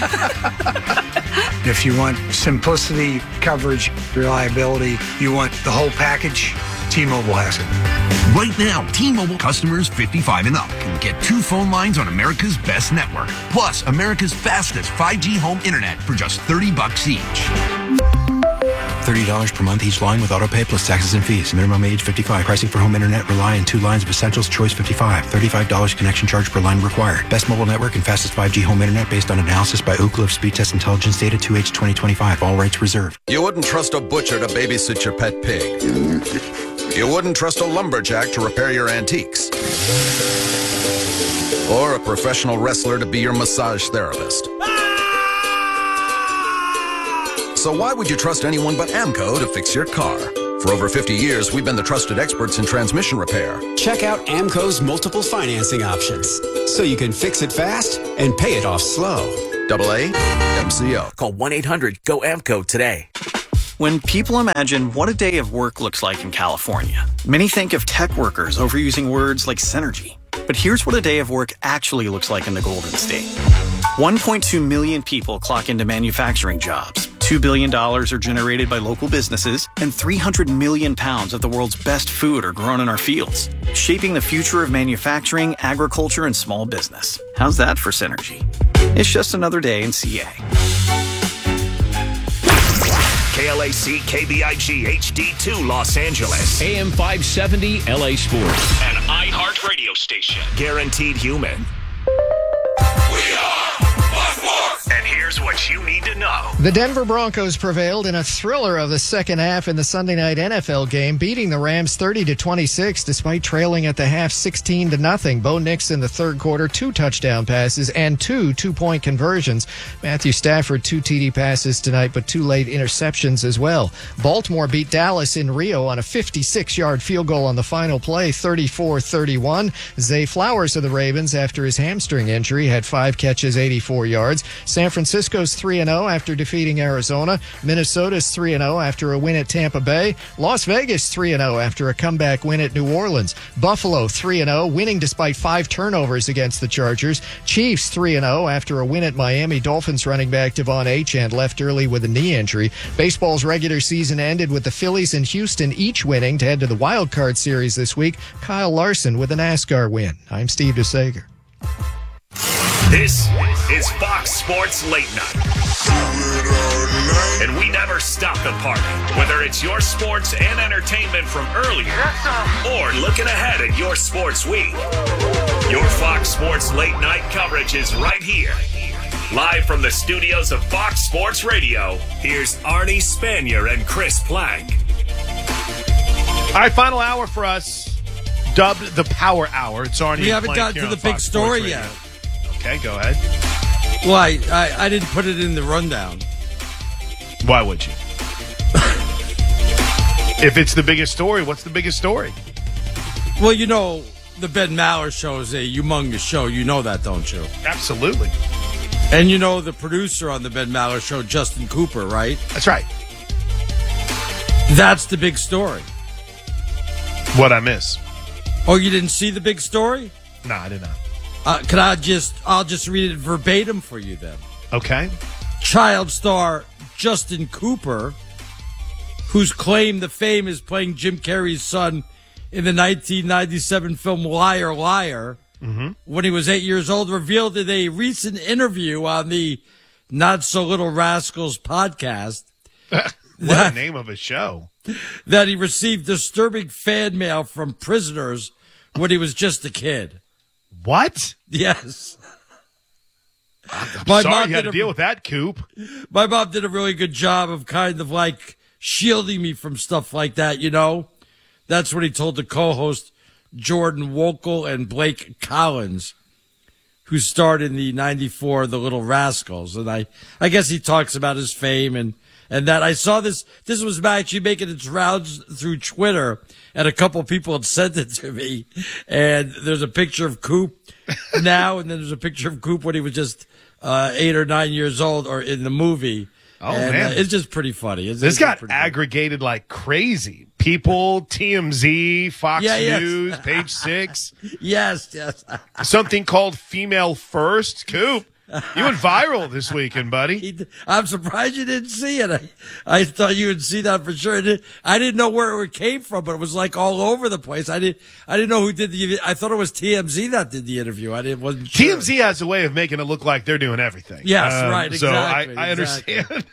If you want simplicity, coverage, reliability, you want the whole package, T-Mobile has it. Right now, T-Mobile customers fifty-five and up can get two phone lines on America's best network, plus America's fastest five G home internet for just thirty bucks each. thirty dollars per month each line with auto pay plus taxes and fees. Minimum age fifty-five. Pricing for home internet rely on two lines of Essentials Choice fifty-five. thirty-five dollars connection charge per line required. Best mobile network and fastest five G home internet based on analysis by Ookla of Speed Test Intelligence data two H twenty twenty-five. All rights reserved. You wouldn't trust a butcher to babysit your pet pig. You wouldn't trust a lumberjack to repair your antiques. Or a professional wrestler to be your massage therapist. So why would you trust anyone but AMCO to fix your car? For over fifty years, we've been the trusted experts in transmission repair. Check out AMCO's multiple financing options, so you can fix it fast and pay it off slow. Double A M C O. Call one eight hundred G O A M C O today. When people imagine what a day of work looks like in California, many think of tech workers overusing words like synergy. But here's what a day of work actually looks like in the Golden State. one point two million people clock into manufacturing jobs. two billion dollars are generated by local businesses, and three hundred million pounds of the world's best food are grown in our fields, shaping the future of manufacturing, agriculture, and small business. How's that for synergy? It's just another day in C A. K L A C K B I G H D two Los Angeles. A M five seventy L A Sports. An iHeart radio station. Guaranteed human. And here's what you need to know. The Denver Broncos prevailed in a thriller of the second half in the Sunday night N F L game, beating the Rams thirty to twenty-six despite trailing at the half sixteen to nothing. Bo Nix in the third quarter, two touchdown passes and two two-point conversions. Matthew Stafford, two T D passes tonight, but two late interceptions as well. Baltimore beat Dallas in Rio on a fifty-six-yard field goal on the final play, thirty-four thirty-one. Zay Flowers of the Ravens, after his hamstring injury, had five catches, eighty-four yards. San Francisco's three and oh after defeating Arizona. Minnesota's three and oh after a win at Tampa Bay. Las Vegas three and oh after a comeback win at New Orleans. Buffalo three and oh, winning despite five turnovers against the Chargers. Chiefs three and oh after a win at Miami. Dolphins running back Devon Achane left early with a knee injury. Baseball's regular season ended with the Phillies and Houston each winning to head to the Wild Card Series this week. Kyle Larson with a NASCAR win. I'm Steve DeSager. This is Fox Sports Late Night. And we never stop the party, whether it's your sports and entertainment from earlier or looking ahead at your sports week. Your Fox Sports Late Night coverage is right here. Live from the studios of Fox Sports Radio, here's Arnie Spanier and Chris Plank. All right, final hour for us, dubbed the Power Hour. It's Arnie. We haven't Plank gotten to here the on big Fox story Sports yet. Radio. Okay, go ahead. Well, I, I, I didn't put it in the rundown. Why would you? If it's the biggest story, what's the biggest story? Well, you know, the Ben Maller show is a humongous show. You know that, don't you? Absolutely. And you know the producer on the Ben Maller show, Justin Cooper, right? That's right. That's the big story. What'd I miss? Oh, you didn't see the big story? No, I did not. Uh, can I just, I'll just read it verbatim for you then. Okay. Child star Justin Cooper, whose claim to fame is playing Jim Carrey's son in the nineteen ninety-seven film Liar, Liar, mm-hmm. when he was eight years old, revealed in a recent interview on the Not So Little Rascals podcast what that, a name of a show. that he received disturbing fan mail from prisoners when he was just a kid. What? Yes. I'm My sorry mom you had did to a- deal with that, Coop. My mom did a really good job of kind of like shielding me from stuff like that, you know? That's what he told the co-host Jordan Wokel and Blake Collins, who starred in the ninety-four The Little Rascals. And I, I guess he talks about his fame and, and that. I saw this, this was actually making its rounds through Twitter, and a couple of people had sent it to me. And there's a picture of Coop now, and then there's a picture of Coop when he was just uh, eight or nine years old, or in the movie. Oh, and, man. Uh, it's just pretty funny. It's, This it's got pretty aggregated like crazy. People, T M Z, Fox Yeah, yes. News, Page Six. Yes, yes. Something called Female First. Coop, you went viral this weekend, buddy. I'm surprised you didn't see it. I, I thought you would see that for sure. I didn't, I didn't know where it came from, but it was like all over the place. I didn't, I didn't know who did the, I thought it was T M Z that did the interview. I didn't, wasn't sure. T M Z has a way of making it look like they're doing everything. Yes, Um, right, So I, exactly, I understand.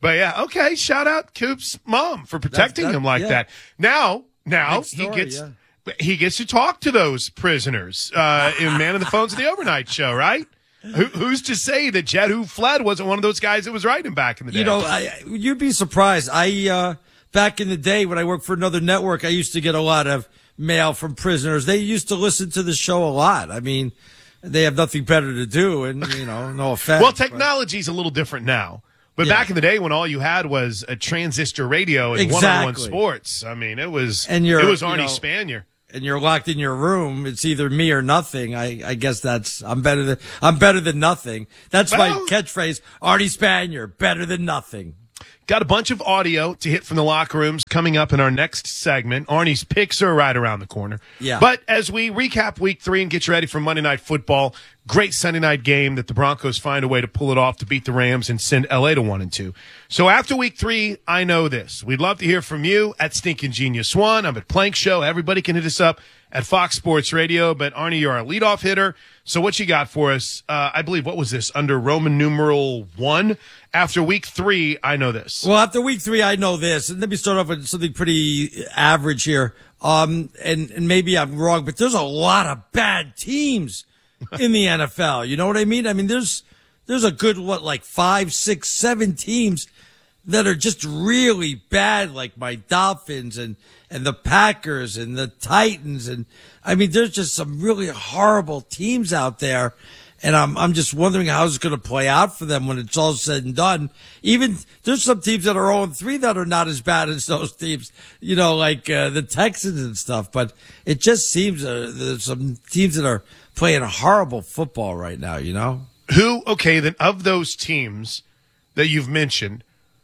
But yeah, okay. Shout out Coop's mom for protecting that, him like yeah. that. Now, now Big story, he gets yeah. he gets to talk to those prisoners uh, in Man of the Phones of the Overnight Show, right? Who, who's to say that Jet Who Fled wasn't one of those guys that was writing back in the day? You know, I, you'd be surprised. I uh, back in the day when I worked for another network, I used to get a lot of mail from prisoners. They used to listen to the show a lot. I mean, they have nothing better to do, and you know, no offense. Well, technology's a little different now. But Yeah. back in the day when all you had was a transistor radio and Exactly. one-on-one sports, I mean, it was And you're, it was you Arnie know, Spanier. and you're locked in your room, it's either me or nothing. I, I guess that's I'm better than I'm better than nothing. That's my Well- catchphrase. Artie Spanier, better than nothing. Got a bunch of audio to hit from the locker rooms coming up in our next segment. Arnie's picks are right around the corner. Yeah. But as we recap week three and get you ready for Monday Night Football, great Sunday night game that the Broncos find a way to pull it off to beat the Rams and send L A to one and two. So after week three, I know this. We'd love to hear from you at Stinkin' Genius One. I'm at Plank Show. Everybody can hit us up at Fox Sports Radio. But Arnie, you're our leadoff hitter. So what you got for us? Uh, I believe, what was this? Under Roman numeral one? After week three, I know this. Well, after week three, I know this. And let me start off with something pretty average here. Um, and, and maybe I'm wrong, but there's a lot of bad teams in the N F L. You know what I mean? I mean, there's, there's a good, what, like five, six, seven teams that are just really bad, like my Dolphins and, and the Packers and the Titans. And I mean, there's just some really horrible teams out there. And I'm, I'm just wondering how it's going to play out for them when it's all said and done. Even there's some teams that are oh and three that are not as bad as those teams, you know, like, uh, the Texans and stuff. But it just seems uh, there's some teams that are playing horrible football right now, you know? Who, okay, then of those teams that you've mentioned,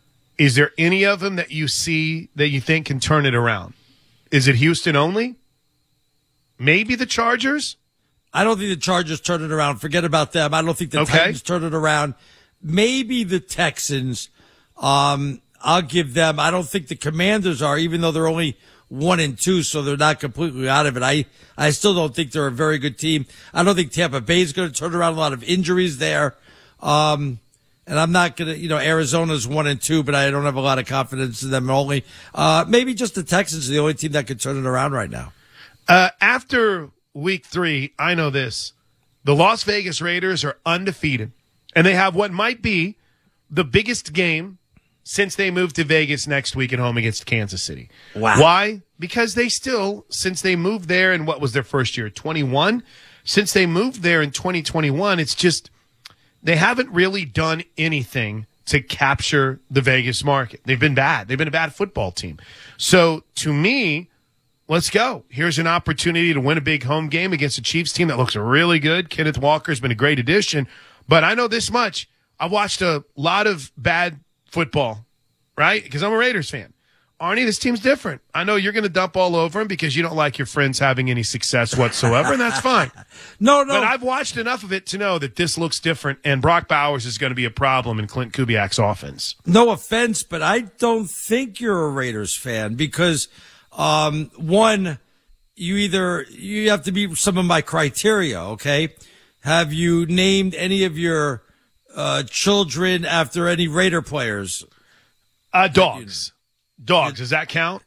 is there any of them that you see that you think can turn it around? Is it Houston only? Maybe the Chargers? I don't think the Chargers turn it around. Forget about them. I don't think the Okay. Titans turn it around. Maybe the Texans. Um, I'll give them. I don't think the Commanders are, even though they're only one and two, so they're not completely out of it. I, I still don't think they're a very good team. I don't think Tampa Bay is going to turn around. A lot of injuries there. Um, and I'm not going to, you know, Arizona's one and two, but I don't have a lot of confidence in them only. Uh, maybe just the Texans are the only team that could turn it around right now. Uh, after week three, I know this. The Las Vegas Raiders are undefeated, and they have what might be the biggest game since they moved to Vegas next week at home against Kansas City. Wow. Why? Because they still, since they moved there in what was their first year, twenty-one, since they moved there in twenty twenty-one, it's just they haven't really done anything to capture the Vegas market. They've been bad. They've been a bad football team. So to me, let's go. Here's an opportunity to win a big home game against a Chiefs team that looks really good. Kenneth Walker's been a great addition. But I know this much. I've watched a lot of bad football, right? Because I'm a Raiders fan. Arnie, this team's different. I know you're going to dump all over them because you don't like your friends having any success whatsoever, and that's fine. No, no. But I've watched enough of it to know that this looks different, and Brock Bowers is going to be a problem in Clint Kubiak's offense. No offense, but I don't think you're a Raiders fan because, um, one, you either, you have to meet some of my criteria, okay? Have you named any of your, uh, children after any Raider players? Uh, dogs. Dogs. Does that count?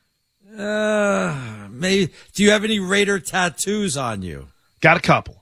Uh, maybe. Do you have any Raider tattoos on you? Got a couple.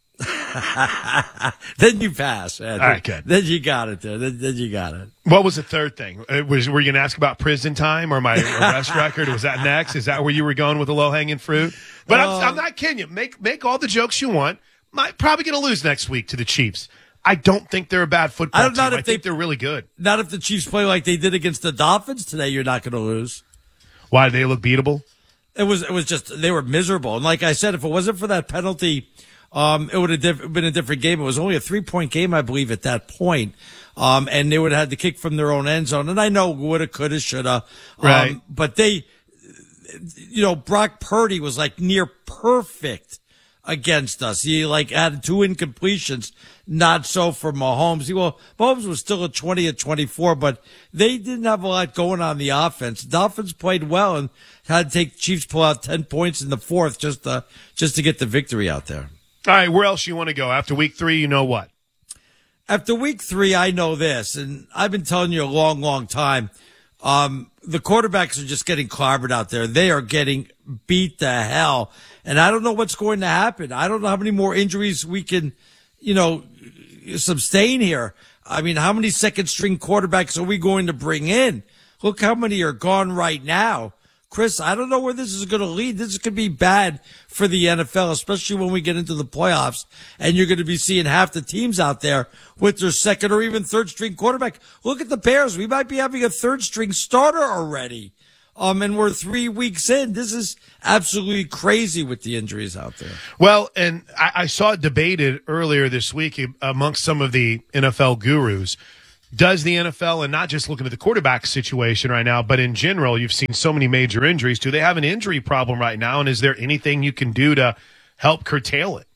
Then you pass. Man. All right, good. Then you got it there. Then, then you got it. What was the third thing? Uh, was, were you going to ask about prison time or my arrest record? Was that next? Is that where you were going with the low-hanging fruit? But I'm, I'm not kidding you. Make, make all the jokes you want. Might probably going to lose next week to the Chiefs. I don't think they're a bad football I don't team. know if I think they- they're really good. Not if the Chiefs play like they did against the Dolphins today. You're not going to lose. Why, they look beatable? It was it was just they were miserable. And like I said, if it wasn't for that penalty, um, it would have diff- been a different game. It was only a three point game, I believe, at that point. Um, and they would have had to kick from their own end zone. And I know woulda, coulda, shoulda. Right. Um, but they, you know, Brock Purdy was like near perfect against us. He like had two incompletions. Not so for Mahomes. He, well, Mahomes was still at twenty at twenty-four, but they didn't have a lot going on the offense. Dolphins played well and had to take Chiefs pull out ten points in the fourth just to, just to get the victory out there. All right, where else you want to go? After week three, you know what? After week three, I know this, and I've been telling you a long, long time. Um, the quarterbacks are just getting clobbered out there. They are getting beat to hell. And I don't know what's going to happen. I don't know how many more injuries we can, you know, sustain here. I mean, how many second string quarterbacks are we going to bring in? Look how many are gone right now. Chris, I don't know where this is going to lead. This could be bad for the N F L, especially when we get into the playoffs and you're going to be seeing half the teams out there with their second or even third string quarterback. Look at the Bears. We might be having a third string starter already. Um, and we're three weeks in. This is absolutely crazy with the injuries out there. Well, and I, I saw it debated earlier this week amongst some of the N F L gurus. Does the N F L, and not just looking at the quarterback situation right now, but in general, you've seen so many major injuries. Do they have an injury problem right now, and is there anything you can do to help curtail it?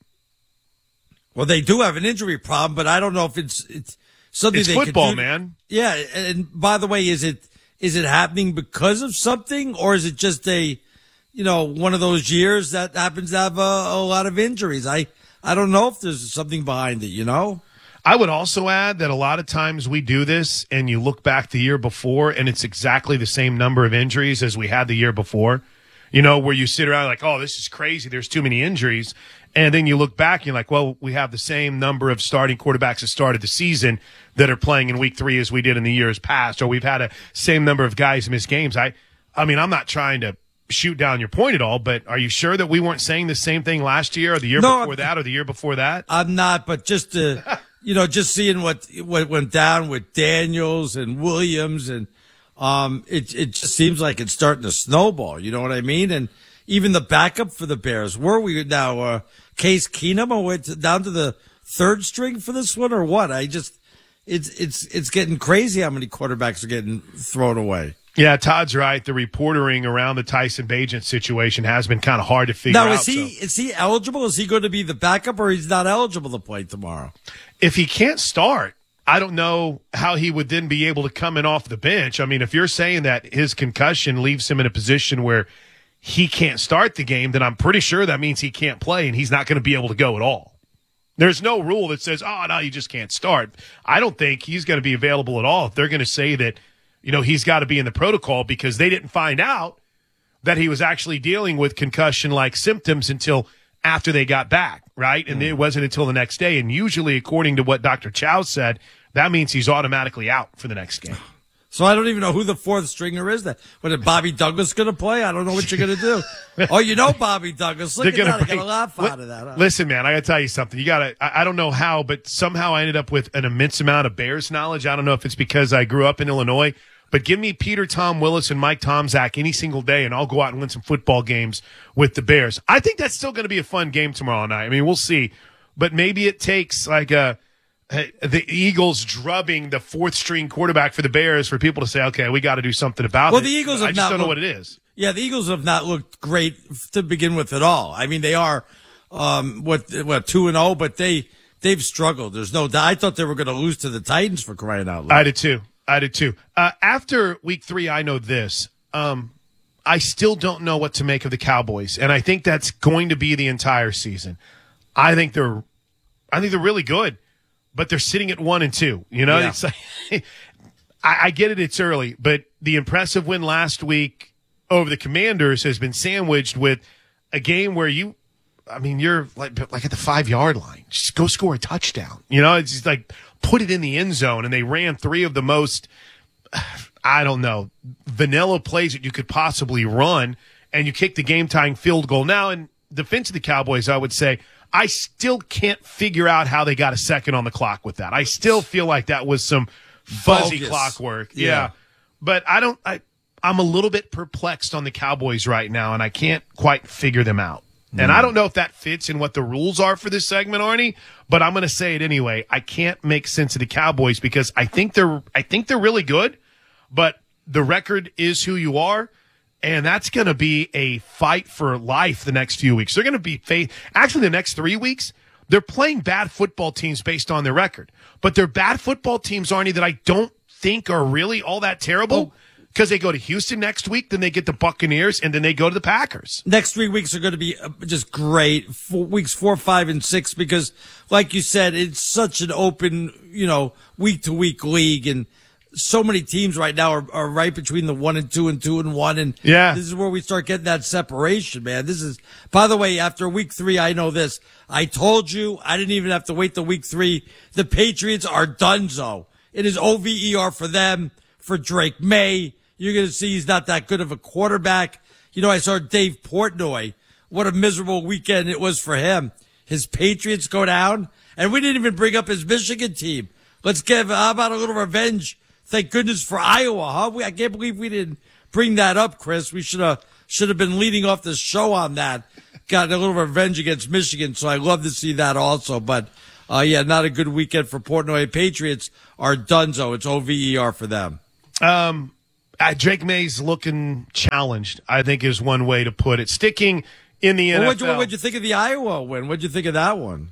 Well, they do have an injury problem, but I don't know if it's it's something it's they football, can do. man. Yeah, and by the way, is it is it happening because of something, or is it just a, you know, one of those years that happens to have a, a lot of injuries? I I don't know if there's something behind it, you know? I would also add that a lot of times we do this and you look back the year before and it's exactly the same number of injuries as we had the year before. You know, where you sit around like, oh, this is crazy. There's too many injuries. And then you look back and you're like, well, we have the same number of starting quarterbacks that started the season that are playing in week three as we did in the years past. Or we've had a same number of guys miss games. I, I mean, I'm not trying to shoot down your point at all, but are you sure that we weren't saying the same thing last year or the year No, before that or the year before that? I'm not, but just to, you know, just seeing what what went down with Daniels and Williams, and um, it it just seems like it's starting to snowball. You know what I mean? And even the backup for the Bears, were we now uh, Case Keenum or went down to the third string for this one or what? I just it's it's it's getting crazy how many quarterbacks are getting thrown away. Yeah, Todd's right. The reportering around the Tyson Bagent situation has been kind of hard to figure now, out. Now, is he so. is he eligible? Is he going to be the backup, or he's not eligible to play tomorrow? If he can't start, I don't know how he would then be able to come in off the bench. I mean, if you're saying that his concussion leaves him in a position where he can't start the game, then I'm pretty sure that means he can't play and he's not going to be able to go at all. There's no rule that says, oh, no, you just can't start. I don't think he's going to be available at all if they're going to say that, you know, he's got to be in the protocol, because they didn't find out that he was actually dealing with concussion-like symptoms until after they got back, right? And mm. it wasn't until the next day. And usually, according to what Doctor Chow said, that means he's automatically out for the next game. So I don't even know who the fourth stringer is. That when is Bobby Douglas going to play? I don't know what you're going to do. Oh, you know Bobby Douglas. Look They're at that. Bring, I got a laugh out of that. Huh? Listen, man, I got to tell you something. You got to. I, I don't know how, but somehow I ended up with an immense amount of Bears knowledge. I don't know if it's because I grew up in Illinois. But give me Peter Tom Willis and Mike Tomczak any single day, and I'll go out and win some football games with the Bears. I think that's still going to be a fun game tomorrow night. I mean, we'll see. But maybe it takes like a, a, the Eagles drubbing the fourth-string quarterback for the Bears for people to say, okay, we got to do something about well, it. Well, the Eagles I have just not don't know looked, what it is. Yeah, the Eagles have not looked great to begin with at all. I mean, they are um, what what two and oh, but they they've struggled. There's no doubt. I thought they were going to lose to the Titans, for crying out loud. I did too. I did too. Uh, after week three, I know this. Um, I still don't know what to make of the Cowboys, and I think that's going to be the entire season. I think they're, I think they're really good, but they're sitting at one and two. You know, yeah. it's like, I, I get it. It's early, but the impressive win last week over the Commanders has been sandwiched with a game where you, I mean, you're like like at the five yard line. Just go score a touchdown. You know, it's just like, put it in the end zone, and they ran three of the most, I don't know, vanilla plays that you could possibly run, and you kick the game-tying field goal. Now, in defense of the Cowboys, I would say, I still can't figure out how they got a second on the clock with that. I still feel like that was some fuzzy Bogus. clockwork. Yeah. yeah. But I don't, I, I'm a little bit perplexed on the Cowboys right now, and I can't quite figure them out. And I don't know if that fits in what the rules are for this segment, Arnie, but I'm going to say it anyway. I can't make sense of the Cowboys because I think they're I think they're really good, but the record is who you are, and that's going to be a fight for life the next few weeks. They're going to be fa- actually the next three weeks. They're playing bad football teams based on their record, but they're bad football teams, Arnie, that I don't think are really all that terrible. Oh. because they go to Houston next week, then they get the Buccaneers, and then they go to the Packers. Next three weeks are going to be just great. Four, weeks four, five, and six, because, like you said, it's such an open, you know, week-to-week league, and so many teams right now are, are right between the one and two and two and one, and yeah. this is where we start getting that separation, man. This is, by the way, after week three, I know this. I told you, I didn't even have to wait till week three. The Patriots are donezo. It is O V E R for them, for Drake May. You're going to see he's not that good of a quarterback. You know, I saw Dave Portnoy. What a miserable weekend it was for him. His Patriots go down, and we didn't even bring up his Michigan team. Let's give, how about a little revenge? Thank goodness for Iowa, huh? We, I can't believe we didn't bring that up, Chris. We should have, should have been leading off the show on that. Got a little revenge against Michigan, so I love to see that also. But, uh, yeah, not a good weekend for Portnoy. Patriots are donezo. It's O V E R for them. Um, uh, Drake May's looking challenged, I think is one way to put it. Sticking in the well, N F L. What'd you, what'd you think of the Iowa win? What'd you think of that one?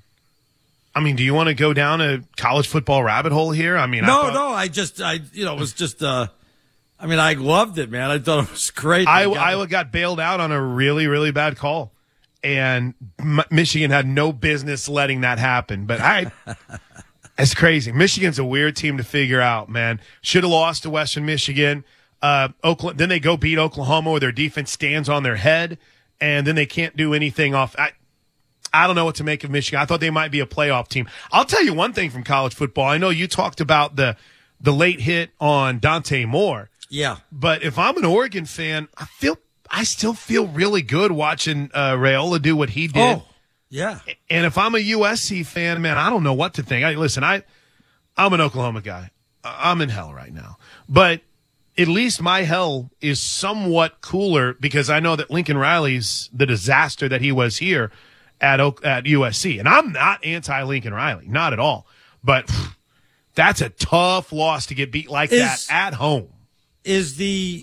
I mean, do you want to go down a college football rabbit hole here? I mean, no, I thought, no. I just, I, you know, it was just, uh, I mean, I loved it, man. I thought it was great. Iowa got, Iowa got bailed out on a really, really bad call, and M- Michigan had no business letting that happen. But I, it's crazy. Michigan's a weird team to figure out, man. Should have lost to Western Michigan. Uh, Oklahoma, then they go beat Oklahoma, where their defense stands on their head, and then they can't do anything off. I, I don't know what to make of Michigan. I thought they might be a playoff team. I'll tell you one thing from college football. I know you talked about the the late hit on Dante Moore. Yeah. But if I'm an Oregon fan, I feel I still feel really good watching uh, Raiola do what he did. Oh, yeah. And if I'm a U S C fan, man, I don't know what to think. I, listen, I I'm an Oklahoma guy. I'm in hell right now. But at least my hell is somewhat cooler because I know that Lincoln Riley's the disaster that he was here at at U S C. And I'm not anti-Lincoln Riley, not at all. But phew, that's a tough loss to get beat like is, that at home. Is the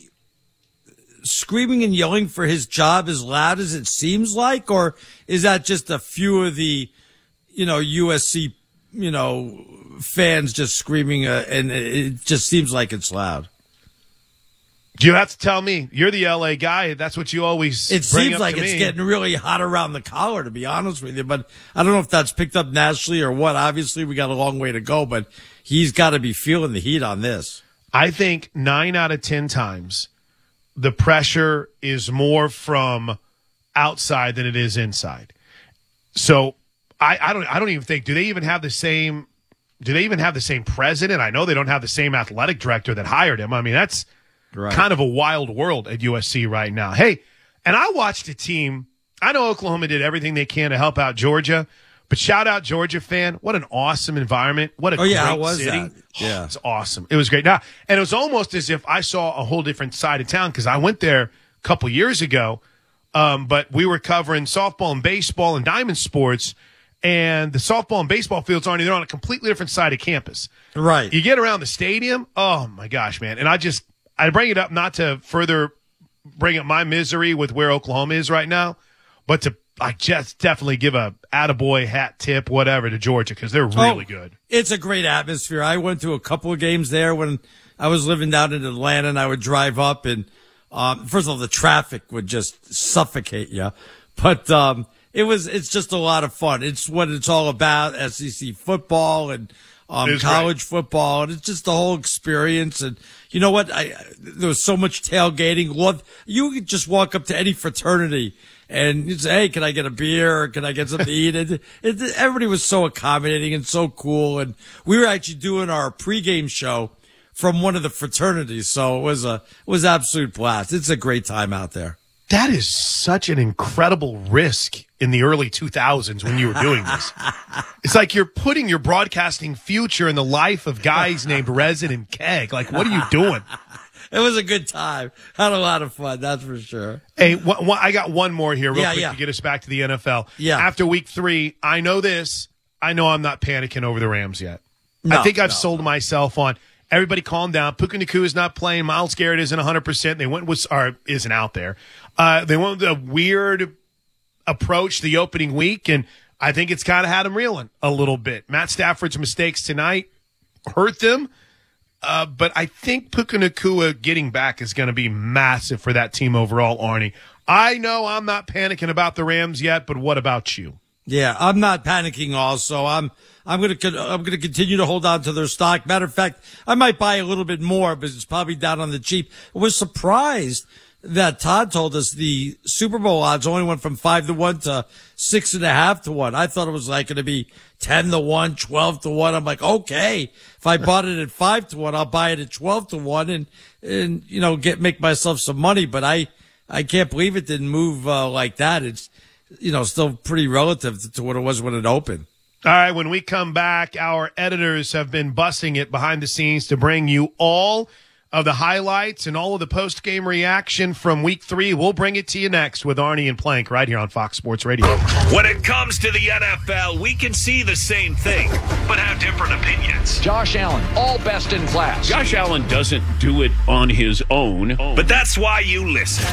screaming and yelling for his job as loud as it seems like, or is that just a few of the, you know, U S C, you know, fans just screaming uh, and it just seems like it's loud? You have to tell me. You're the L A guy. That's what you always It bring seems up like to it's me. getting really hot around the collar, to be honest with you. But I don't know if that's picked up nationally or what. Obviously, we got a long way to go, but he's got to be feeling the heat on this. I think nine out of ten times the pressure is more from outside than it is inside. So I, I don't I don't even think, do they even have the same do they even have the same president? I know they don't have the same athletic director that hired him. I mean, that's Right. kind of a wild world at U S C right now. Hey, and I watched a team. I know Oklahoma did everything they can to help out Georgia, but shout out Georgia fan. What an awesome environment. What a Oh, great yeah, how was city. that? Yeah. Oh, it's awesome. It was great. Now, and it was almost as if I saw a whole different side of town because I went there a couple years ago, um, but we were covering softball and baseball and diamond sports, and the softball and baseball fields aren't. They're on a completely different side of campus. Right. You get around the stadium, oh, my gosh, man. And I just – I bring it up not to further bring up my misery with where Oklahoma is right now, but to I just definitely give a attaboy, hat tip, whatever to Georgia because they're really Oh, good. It's a great atmosphere. I went to a couple of games there when I was living down in Atlanta, and I would drive up, and um, first of all, the traffic would just suffocate you. But um, it was it's just a lot of fun. It's what it's all about: S E C football and um, college football, and it's just the whole experience. And you know what? I there was so much tailgating. Love you could just walk up to any fraternity and you say, "Hey, can I get a beer? Or can I get something to eat?" It, it, everybody was so accommodating and so cool. And we were actually doing our pregame show from one of the fraternities, so it was a it was absolute blast. It's a great time out there. That is such an incredible risk in the early two thousands when you were doing this. It's like you're putting your broadcasting future in the life of guys named Resin and Keg. Like, what are you doing? It was a good time. Had a lot of fun, that's for sure. Hey, wh- wh- I got one more here real Yeah, quick yeah. to get us back to the N F L. Yeah. After week three, I know this. I know I'm not panicking over the Rams yet. No, I think I've no. sold myself on everybody calm down. Puka Nacua is not playing. Myles Garrett isn't one hundred percent. They went with, or isn't out there. Uh, they went with a weird approach the opening week, and I think it's kind of had them reeling a little bit. Matt Stafford's mistakes tonight hurt them. Uh, but I think Puka Nacua getting back is going to be massive for that team overall, Arnie. I know I'm not panicking about the Rams yet, but what about you? Yeah, I'm not panicking also. I'm I'm going to I'm going to continue to hold on to their stock. Matter of fact, I might buy a little bit more, but it's probably down on the cheap. I was surprised that Todd told us the Super Bowl odds only went from five to one to six and a half to one. I thought it was like going to be ten to one, twelve to one. I'm like, okay, if I bought it at five to one, I'll buy it at twelve to one and, and, you know, get, make myself some money. But I, I can't believe it didn't move, uh, like that. It's, you know, still pretty relative to what it was when it opened. All right. When we come back, our editors have been busting it behind the scenes to bring you all of the highlights and all of the post-game reaction from week three. We'll bring it to you next with Arnie and Plank right here on Fox Sports Radio. When it comes to the N F L, we can see the same thing, but have different opinions. Josh Allen, all best in class. Josh Allen doesn't do it on his own. But that's why you listen.